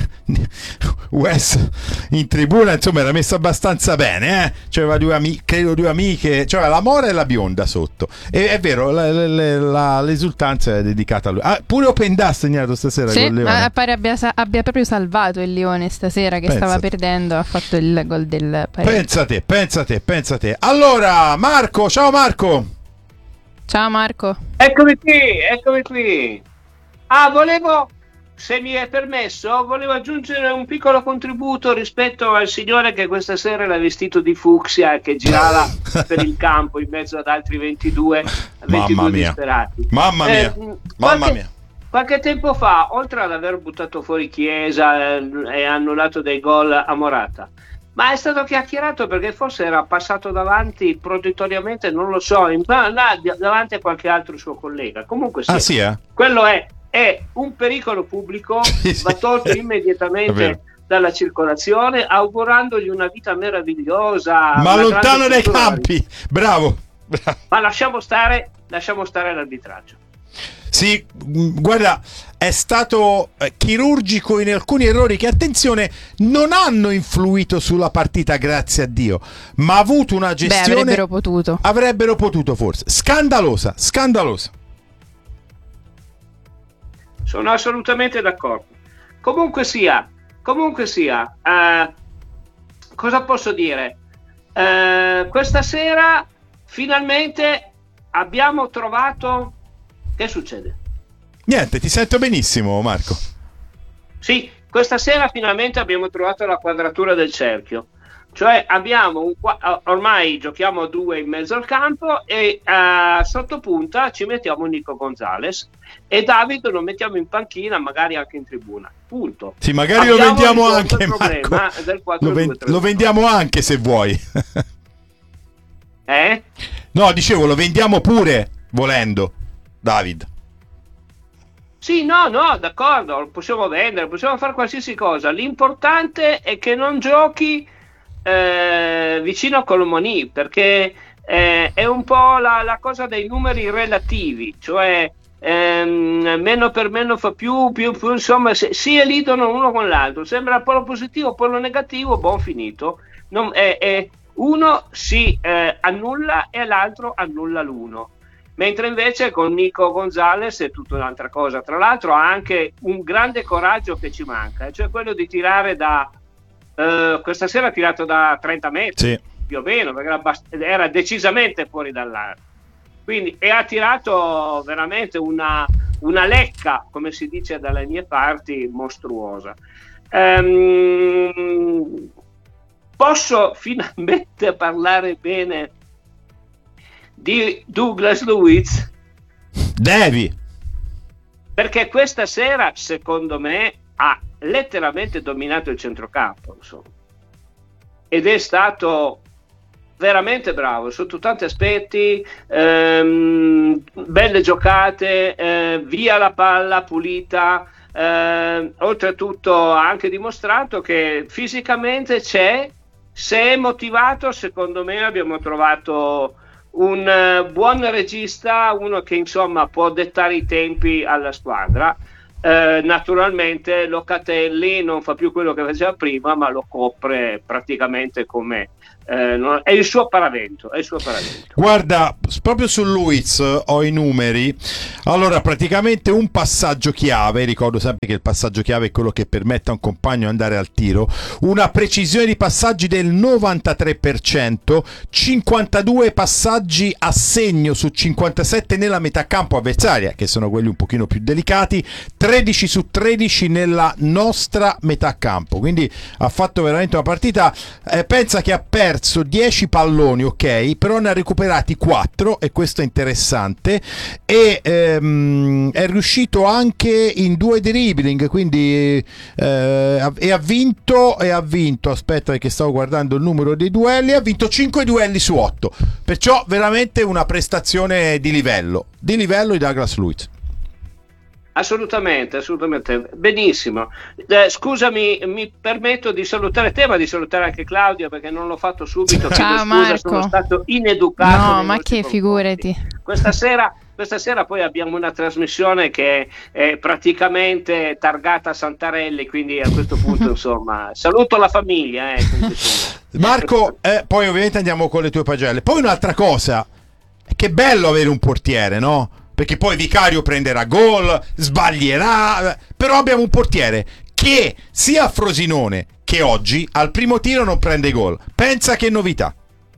Wes in tribuna, insomma era messo abbastanza bene, eh? C'aveva due amiche, credo due amiche, cioè la mora e la bionda sotto, e è vero, la, la, la, l'esultanza è dedicata a lui. Ah, pure Open Da ha segnato stasera, sì, con Leone. ma pare abbia, abbia proprio salvato il Lione stasera che Pensa. stava perdendo, ha fatto il gol del pareggio. Pensa te, pensa te, pensa te. Allora Marco, ciao Marco. Ciao Marco. Eccomi qui, eccomi qui. Ah, volevo, se mi è permesso, volevo aggiungere un piccolo contributo rispetto al signore che questa sera era vestito di fucsia e che girava per il campo in mezzo ad altri ventidue, ventidue Mamma mia. disperati. Mamma mia. Eh, Mamma qualche, mia. Qualche tempo fa, oltre ad aver buttato fuori Chiesa eh, e annullato dei gol a Morata, ma è stato chiacchierato perché forse era passato davanti prodittoriamente, non lo so, in, là, davanti a qualche altro suo collega. Comunque sì, Ah sì, eh? quello è, è un pericolo pubblico, va tolto È immediatamente vero. dalla circolazione, augurandogli una vita meravigliosa. Ma una lontano grande dai cultura. campi. Bravo. Bravo. Ma lasciamo stare, lasciamo stare l'arbitraggio. Sì, mh, guarda, è stato eh, chirurgico in alcuni errori che, attenzione, non hanno influito sulla partita, grazie a Dio, ma ha avuto una Beh, gestione. avrebbero potuto. Avrebbero potuto forse. Scandalosa, scandalosa. Sono assolutamente d'accordo. Comunque sia, comunque sia, eh, cosa posso dire? Eh, questa sera finalmente abbiamo trovato. Che succede? Niente, ti sento benissimo, Marco. Sì, questa sera finalmente abbiamo trovato la quadratura del cerchio. Cioè abbiamo un qua- ormai giochiamo a due in mezzo al campo e uh, sotto punta ci mettiamo Nico Gonzalez e David lo mettiamo in panchina, magari anche in tribuna. Punto. Sì, magari Abbiamo lo vendiamo risolto anche, il problema Marco. del Lo, ven- lo vendiamo anche se vuoi. Eh? No, dicevo, lo vendiamo pure volendo, David. Sì, no, no, d'accordo, lo possiamo vendere, possiamo fare qualsiasi cosa. L'importante è che non giochi eh, vicino a Colomoni, perché eh, è un po' la, la cosa dei numeri relativi, cioè ehm, meno per meno fa più, più, più insomma, se, si elidono uno con l'altro. Sembra polo positivo, polo negativo, buon finito. Non, è, è, uno si eh, annulla e l'altro annulla l'uno. Mentre invece con Nico Gonzalez è tutta un'altra cosa. Tra l'altro ha anche un grande coraggio che ci manca, cioè quello di tirare da eh, questa sera ha tirato da trenta metri, Sì. più o meno, perché era, bast- era decisamente fuori dall'area. Quindi, e ha tirato veramente una, una lecca, come si dice dalle mie parti, mostruosa. Ehm, posso finalmente parlare bene di Douglas Luiz? Devi. Perché questa sera, secondo me, ha letteralmente dominato il centrocampo, insomma. Ed è stato veramente bravo sotto tanti aspetti, ehm, belle giocate, eh, via la palla pulita, eh, oltretutto ha anche dimostrato che fisicamente c'è Se è motivato, secondo me abbiamo trovato un uh, buon regista, uno che insomma può dettare i tempi alla squadra. Uh, naturalmente Locatelli non fa più quello che faceva prima, ma lo copre praticamente come eh, non, è il suo paravento, è il suo paravento. Guarda, proprio su Luiz ho i numeri. Allora, praticamente un passaggio chiave, ricordo sempre che il passaggio chiave è quello che permette a un compagno di andare al tiro, una precisione di passaggi del novantatré per cento, cinquantadue passaggi a segno su cinquantasette nella metà campo avversaria, che sono quelli un pochino più delicati, tredici su tredici nella nostra metà campo, quindi ha fatto veramente una partita. Eh, pensa che ha perso dieci palloni, ok, però ne ha recuperati quattro, e questo è interessante, e ehm, è riuscito anche in due dribbling, quindi eh, e ha vinto e ha vinto aspetta perché stavo guardando il numero dei duelli, ha vinto cinque duelli su otto, perciò veramente una prestazione di livello di livello di Douglas Luiz. Assolutamente, assolutamente, benissimo. Eh, scusami, mi permetto di salutare te, ma di salutare anche Claudia, perché non l'ho fatto subito. Ciao, scusa, Marco. Sono stato ineducato. No, ma che, figurati. Questa sera, questa sera poi abbiamo una trasmissione che è praticamente targata a Santarelli, quindi a questo punto insomma saluto la famiglia. Eh, Marco, eh, poi ovviamente andiamo con le tue pagelle. Poi un'altra cosa, che bello avere un portiere, no? Perché poi Vicario prenderà gol, sbaglierà, però abbiamo un portiere che sia a Frosinone che oggi al primo tiro non prende gol. Pensa che novità.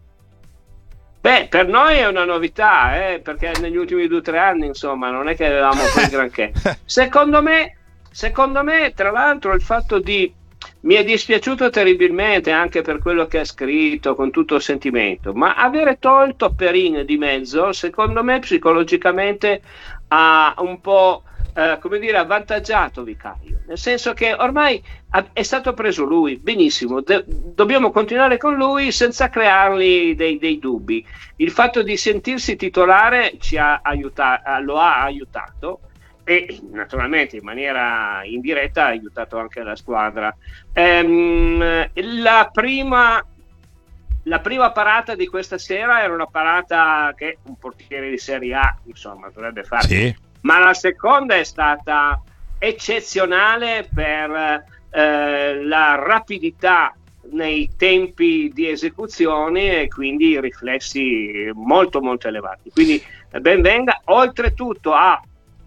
Beh, per noi è una novità, eh, perché negli ultimi due o tre anni, insomma, non è che avevamo quel granché. Secondo me, secondo me, tra l'altro, il fatto di... Mi è dispiaciuto terribilmente anche per quello che ha scritto, con tutto il sentimento, ma avere tolto Perin di mezzo, secondo me psicologicamente ha un po', eh, come dire, avvantaggiato Vicario, nel senso che ormai ha, è stato preso lui, benissimo, de- dobbiamo continuare con lui senza creargli dei, dei dubbi. Il fatto di sentirsi titolare ci ha aiuta- lo ha aiutato, e naturalmente in maniera indiretta ha aiutato anche la squadra. Ehm, la prima la prima parata di questa sera era una parata che un portiere di Serie A insomma dovrebbe fare, sì. Ma la seconda è stata eccezionale per eh, la rapidità nei tempi di esecuzione e quindi i riflessi molto molto elevati, quindi ben venga. Oltretutto ha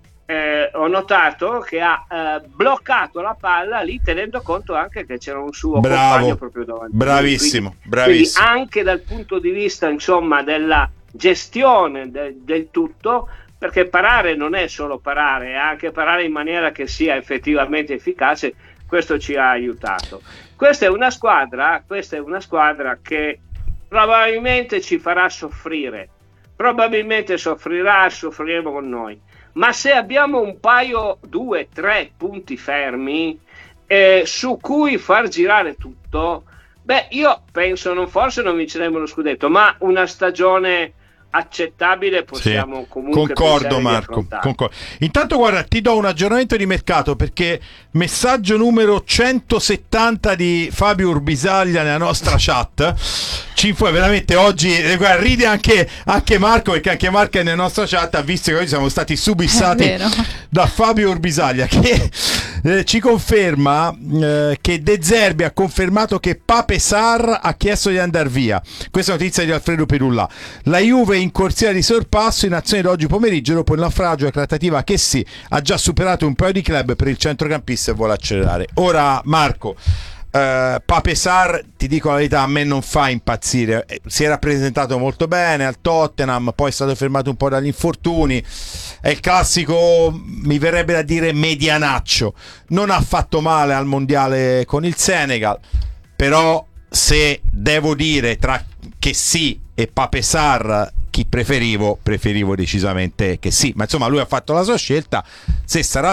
Eh, ho notato che ha eh, bloccato la palla lì, tenendo conto anche che c'era un suo Bravo, compagno proprio davanti. bravissimo, quindi, bravissimo. quindi anche dal punto di vista insomma della gestione de- del tutto, perché parare non è solo parare, è anche parare in maniera che sia effettivamente efficace, questo ci ha aiutato. Questa è una squadra, questa è una squadra che probabilmente ci farà soffrire, probabilmente soffrirà, soffriremo con noi. Ma se abbiamo un paio, due, tre punti fermi eh, su cui far girare tutto, beh, io penso non forse non vinceremo lo scudetto, ma una stagione accettabile possiamo sì, comunque concordo Marco, concordo. Intanto guarda, ti do un aggiornamento di mercato, perché messaggio numero centosettanta di Fabio Urbisaglia nella nostra chat ci info, veramente oggi guarda, ride anche, anche Marco, perché anche Marco è nella nostra chat, ha visto che oggi siamo stati subissati da Fabio Urbisaglia che eh, ci conferma eh, che De Zerbi ha confermato che Pape Sarr ha chiesto di andare via. Questa è notizia di Alfredo Perulla. La Juve in corsia di sorpasso in azione d'oggi pomeriggio dopo il naufragio e trattativa che sì, ha già superato un paio di club per il centrocampista e vuole accelerare. Ora Marco, Uh, Pape Sarr, ti dico la verità, a me non fa impazzire. Si era presentato molto bene al Tottenham, poi è stato fermato un po' dagli infortuni, è il classico, mi verrebbe da dire, medianaccio. Non ha fatto male al mondiale con il Senegal, però se devo dire tra che sì e Pape Sarr chi preferivo, preferivo decisamente che sì, ma insomma lui ha fatto la sua scelta, se sarà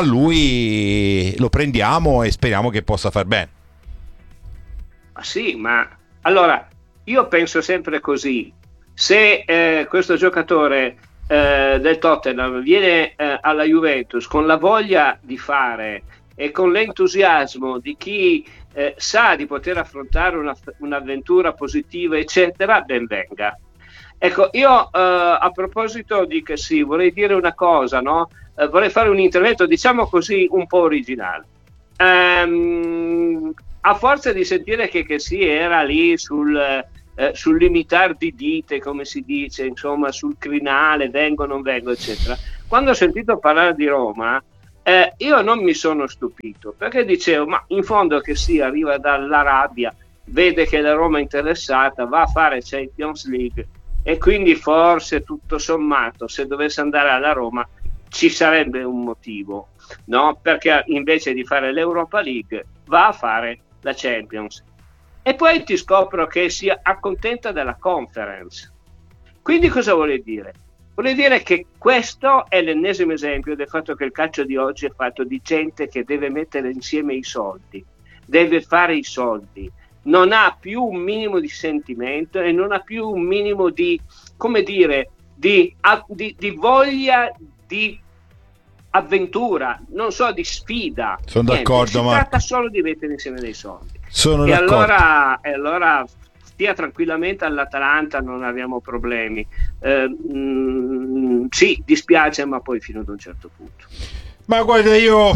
lui lo prendiamo e speriamo che possa far bene. Sì, ma allora io penso sempre così: se eh, questo giocatore eh, del Tottenham viene eh, alla Juventus con la voglia di fare e con l'entusiasmo di chi eh, sa di poter affrontare una, un'avventura positiva, eccetera, ben venga. Ecco, io eh, a proposito di che sì, vorrei dire una cosa, no? Eh, vorrei fare un intervento, diciamo così, un po' originale. Ehm, a forza di sentire che, che sì, era lì sul, eh, sul limitar di dite, come si dice, insomma, sul crinale, vengo, non vengo, eccetera. Quando ho sentito parlare di Roma, Eh, io non mi sono stupito, perché dicevo, ma in fondo che sì, arriva dall'Arabia, vede che la Roma è interessata, va a fare Champions League e quindi forse tutto sommato se dovesse andare alla Roma ci sarebbe un motivo, no? Perché invece di fare l'Europa League va a fare la Champions e poi ti scopro che si accontenta della Conference. Quindi cosa vuole dire? Vuol dire che questo è l'ennesimo esempio del fatto che il calcio di oggi è fatto di gente che deve mettere insieme i soldi, deve fare i soldi, non ha più un minimo di sentimento e non ha più un minimo di, come dire, di, di, di voglia di avventura, non so, di sfida. Sono Niente, d'accordo, si Marco. tratta solo di mettere insieme dei soldi. Sono e d'accordo. allora, e allora stia tranquillamente all'Atalanta, non abbiamo problemi. Eh, mh, sì, dispiace, ma poi fino ad un certo punto. Ma guarda, io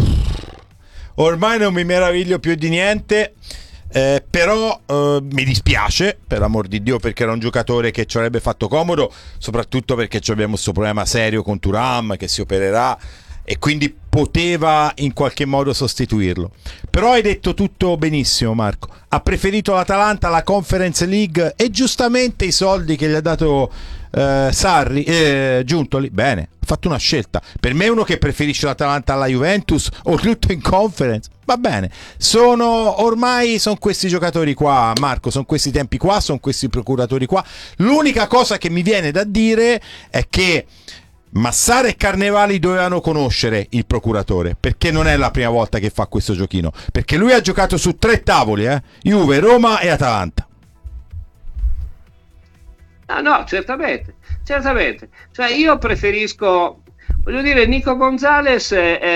ormai non mi meraviglio più di niente, eh, però eh, mi dispiace, per amor di Dio, perché era un giocatore che ci avrebbe fatto comodo, soprattutto perché abbiamo questo problema serio con Thuram che si opererà e quindi poteva in qualche modo sostituirlo. Però hai detto tutto benissimo, Marco. Ha preferito l'Atalanta alla Conference League e giustamente i soldi che gli ha dato eh, Sarri, eh, Giuntoli, bene, ha fatto una scelta. Per me uno che preferisce l'Atalanta alla Juventus, oltretutto in Conference, va bene. Sono ormai sono questi giocatori qua, Marco, sono questi tempi qua, sono questi procuratori qua. L'unica cosa che mi viene da dire è che Massara e Carnevali dovevano conoscere il procuratore, perché non è la prima volta che fa questo giochino, perché lui ha giocato su tre tavoli, eh? Juve, Roma e Atalanta. Ah, no, certamente, certamente. Cioè, io preferisco, voglio dire, Nico Gonzalez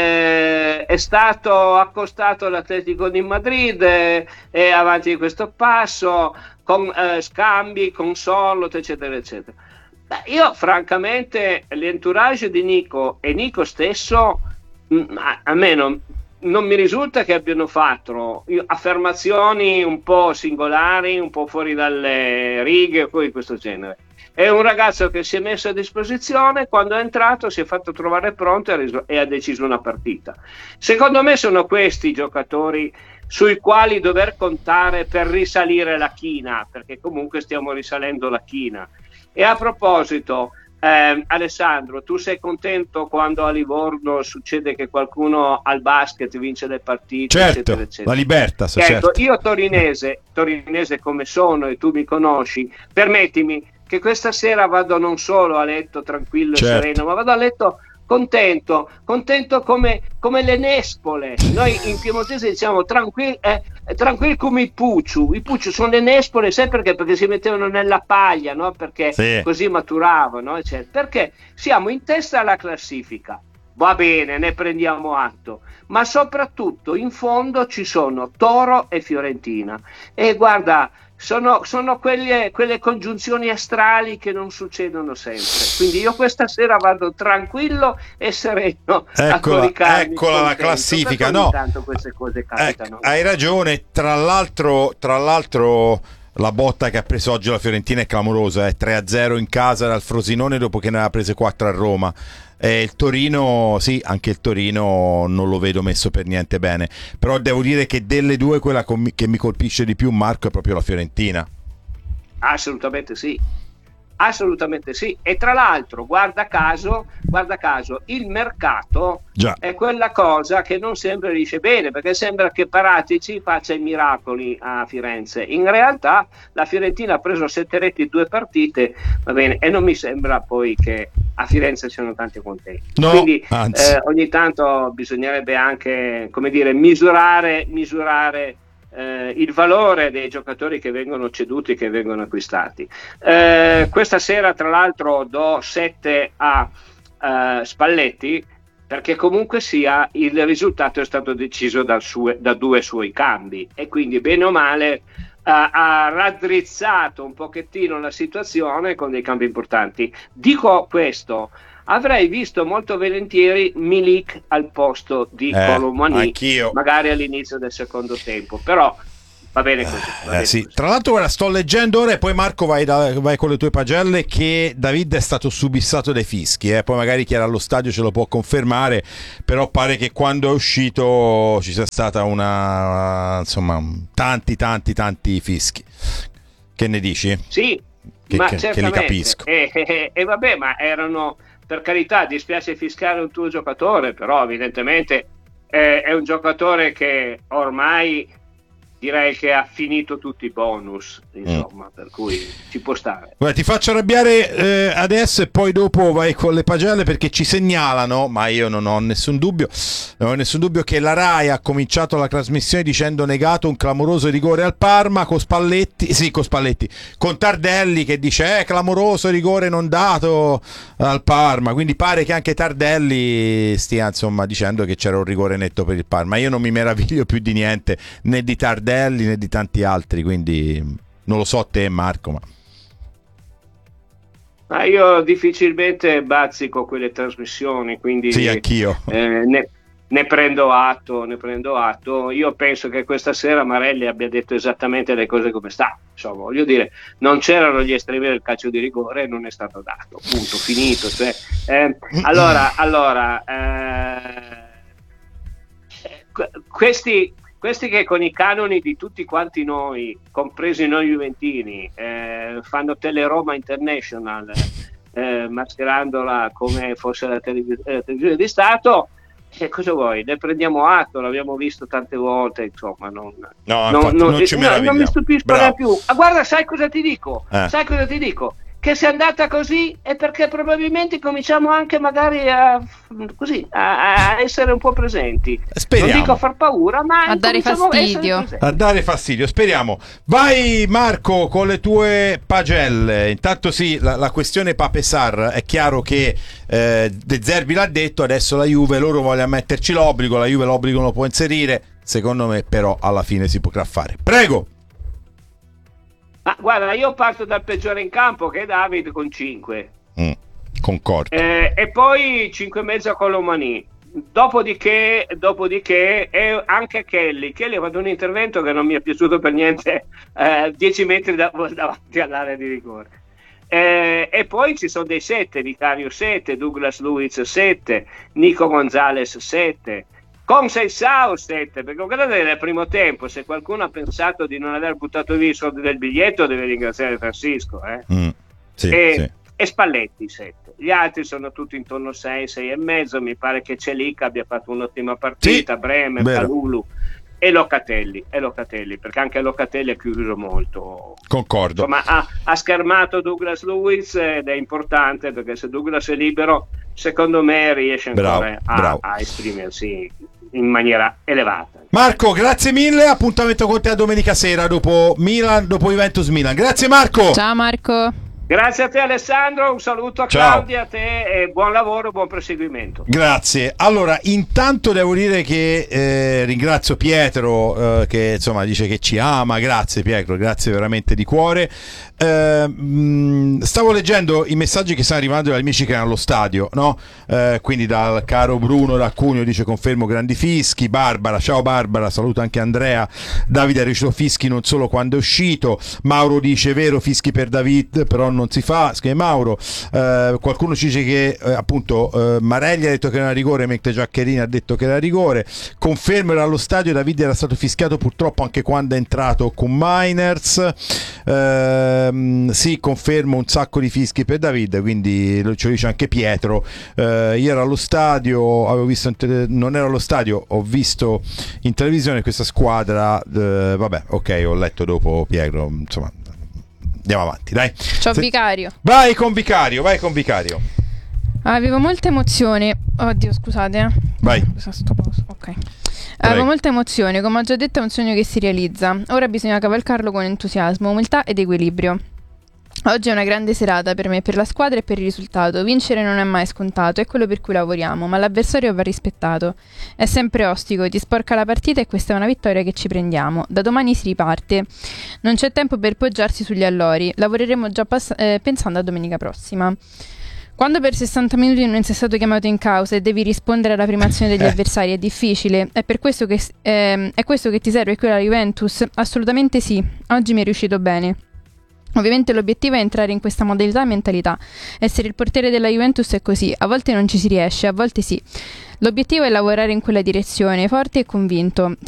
è, è stato accostato all'Atletico di Madrid, è, è avanti di questo passo, con eh, scambi, con Sorlot, eccetera, eccetera. Beh, io francamente l'entourage di Nico e Nico stesso mh, a, a me non, non mi risulta che abbiano fatto io, affermazioni un po' singolari, un po' fuori dalle righe o di questo genere. È un ragazzo che si è messo a disposizione, quando è entrato si è fatto trovare pronto e ha, reso, e ha deciso una partita. Secondo me sono questi i giocatori sui quali dover contare per risalire la china, perché comunque stiamo risalendo la china. E a proposito, eh, Alessandro, tu sei contento quando a Livorno succede che qualcuno al basket vince le partite, certo, eccetera, eccetera? La Libertas, ecco, certo. Io torinese, torinese come sono e tu mi conosci, permettimi che questa sera vado non solo a letto tranquillo e certo. sereno, ma vado a letto contento, contento come, come le nespole. Noi in piemontese diciamo tranquilli, eh, tranquilli come i pucciu. I pucciu sono le nespole, sai perché? Perché si mettevano nella paglia, no? Perché sì. così maturavano, eccetera. Perché siamo in testa alla classifica. Va bene, ne prendiamo atto, ma soprattutto in fondo ci sono Toro e Fiorentina. E guarda, sono, sono quelle, quelle congiunzioni astrali che non succedono sempre. Quindi io questa sera vado tranquillo e sereno. Eccola, a eccola la classifica. No, tanto queste cose capitano. Eh, hai ragione. Tra l'altro, tra l'altro, la botta che ha preso oggi la Fiorentina è clamorosa. Eh? tre a zero in casa dal Frosinone dopo che ne aveva prese quattro a Roma. E il Torino, sì, anche il Torino non lo vedo messo per niente bene, però devo dire che delle due quella che mi colpisce di più, Marco, è proprio la Fiorentina. Assolutamente sì, assolutamente sì. E tra l'altro, guarda caso, guarda caso, il mercato Già. è quella cosa che non sempre riesce bene, perché sembra che Paratici faccia i miracoli a Firenze. In realtà la Fiorentina ha preso sette reti in due partite, va bene, e non mi sembra poi che a Firenze siano tanti contenti. No, Quindi anzi. eh, ogni tanto bisognerebbe anche, come dire, misurare, misurare eh, il valore dei giocatori che vengono ceduti, che vengono acquistati. Eh, questa sera, tra l'altro, do sette a uh, Spalletti, perché comunque sia il risultato è stato deciso dal suo, da due suoi cambi, e quindi bene o male ha, ha raddrizzato un pochettino la situazione con dei cambi importanti. Dico questo, avrei visto molto volentieri Milik al posto di Eh, Kolo Muani, anch'io. magari all'inizio del secondo tempo, però va bene così. Va Eh, bene sì. così. Tra l'altro, guarda, sto leggendo ora e poi Marco vai, da- vai con le tue pagelle che David è stato subissato dai fischi, eh. Poi magari chi era allo stadio ce lo può confermare, però pare che quando è uscito ci sia stata una, insomma, tanti tanti tanti fischi. Che ne dici? Sì, Che- ma che- che li certamente. capisco. E, e- e vabbè, ma erano, per carità, dispiace fiscare un tuo giocatore, però evidentemente eh, è un giocatore che ormai direi che ha finito tutti i bonus, insomma, Mm. per cui ci può stare. Guarda, ti faccio arrabbiare eh, adesso e poi dopo vai con le pagelle, perché ci segnalano, ma io non ho nessun dubbio, non ho nessun dubbio che la Rai ha cominciato la trasmissione dicendo negato un clamoroso rigore al Parma con Spalletti, sì, con Spalletti, con Tardelli che dice eh, clamoroso rigore non dato al Parma, quindi pare che anche Tardelli stia insomma dicendo che c'era un rigore netto per il Parma. Io non mi meraviglio più di niente, né di Tardelli né di tanti altri, quindi non lo so te Marco, ma Ma io difficilmente bazzico quelle trasmissioni, quindi sì, anch'io. eh, ne, ne prendo atto, ne prendo atto. Io penso che questa sera Marelli abbia detto esattamente le cose come sta. Insomma, voglio dire, non c'erano gli estremi del calcio di rigore, non è stato dato, punto, finito. Cioè, eh, allora, allora eh, questi, questi che con i canoni di tutti quanti noi, compresi noi juventini, eh, fanno Teleroma International, eh, mascherandola come fosse la televis- eh, televisione di Stato, che cosa vuoi? Ne prendiamo atto, l'abbiamo visto tante volte, insomma, non, No, non, infatti, non- non ci no, meravigliamo. non mi stupisco Bravo. neanche più. Ah, guarda, sai cosa ti dico? Eh. Sai cosa ti dico? Che se è andata così è perché probabilmente cominciamo anche magari a, così, a, a essere un po' presenti. Speriamo. Non dico a far paura, ma A dare cominciamo essere fastidio. presenti. A dare fastidio, speriamo. Vai Marco con le tue pagelle. Intanto sì, la, la questione Pape Sarr, è chiaro che eh, De Zerbi l'ha detto, adesso la Juve, loro vogliono metterci l'obbligo, la Juve l'obbligo non lo può inserire, secondo me però alla fine si potrà fare. Prego. Ma guarda, io parto dal peggiore in campo, che è David, con cinque. Mm, concordo. Eh, e poi cinque e mezzo con l'Omani. Dopodiché, dopodiché è anche Kelly. Kelly ha fatto un intervento che non mi è piaciuto per niente, eh, dieci metri da, davanti all'area di rigore. Eh, e poi ci sono dei sette, Vicario sette, Douglas Luiz sette, Nico Gonzalez sette, Conceição sette, perché guardate nel primo tempo, se qualcuno ha pensato di non aver buttato via i soldi del biglietto deve ringraziare Francisco, eh? Mm, sì, e, sì. e Spalletti sette. Gli altri sono tutti intorno a sei, sei e mezzo. Mi pare che Celica abbia fatto un'ottima partita, Sì, Bremer, vero. Kalulu e Locatelli, e Locatelli, perché anche Locatelli ha chiuso molto. Concordo. Insomma, ha, ha schermato Douglas Luiz ed è importante, perché se Douglas è libero, secondo me riesce ancora Bravo, a, bravo. a esprimersi in maniera elevata. Marco, grazie mille, appuntamento con te a domenica sera dopo Milan, dopo Juventus Milan. Grazie Marco. Ciao Marco. Grazie a te Alessandro, un saluto a Ciao. Claudia, a te e buon lavoro, buon proseguimento. Grazie. Allora, intanto devo dire che eh, ringrazio Pietro eh, che insomma dice che ci ama. Grazie Pietro, grazie veramente di cuore. Eh, mh, stavo leggendo i messaggi che stanno arrivando dagli amici che erano allo stadio, no? Eh, quindi dal caro Bruno da Cuneo dice confermo grandi fischi. Barbara, ciao Barbara, saluto anche Andrea. Davide ha ricevuto fischi non solo quando è uscito. Mauro dice vero, fischi per David, però non si fa, scrive Mauro. Eh, qualcuno ci dice che eh, appunto eh, Marelli ha detto che era rigore, mentre Giaccherini ha detto che era rigore. Confermo, era allo stadio, David era stato fischiato purtroppo anche quando è entrato con Miners. Eh, sì, confermo, un sacco di fischi per David, quindi lo ce lo dice anche Pietro. Eh, io ero allo stadio, avevo visto in tele- non ero allo stadio, ho visto in televisione questa squadra, eh, vabbè, ok, ho letto dopo Pietro, insomma. Andiamo avanti, dai. C'ho Se- Vicario. Vai con Vicario, vai con Vicario. Avevo molte emozioni. Oddio, scusate. eh. Vai. Scusa, sto pausa. Ok. Avevo molte emozioni, come ho già detto è un sogno che si realizza. Ora bisogna cavalcarlo con entusiasmo, umiltà ed equilibrio. Oggi è una grande serata per me, per la squadra e per il risultato. Vincere non è mai scontato, è quello per cui lavoriamo, ma l'avversario va rispettato. È sempre ostico, ti sporca la partita e questa è una vittoria che ci prendiamo. Da domani si riparte. Non c'è tempo per poggiarsi sugli allori, lavoreremo già pass- eh, pensando a domenica prossima. Quando per sessanta minuti non sei stato chiamato in causa e devi rispondere alla prima azione degli avversari è difficile, è per questo che, ehm, è questo che ti serve qui alla Juventus? Assolutamente sì, oggi mi è riuscito bene. Ovviamente l'obiettivo è entrare in questa modalità e mentalità. Essere il portiere della Juventus è così, a volte non ci si riesce, a volte sì. L'obiettivo è lavorare in quella direzione, forte e convinto.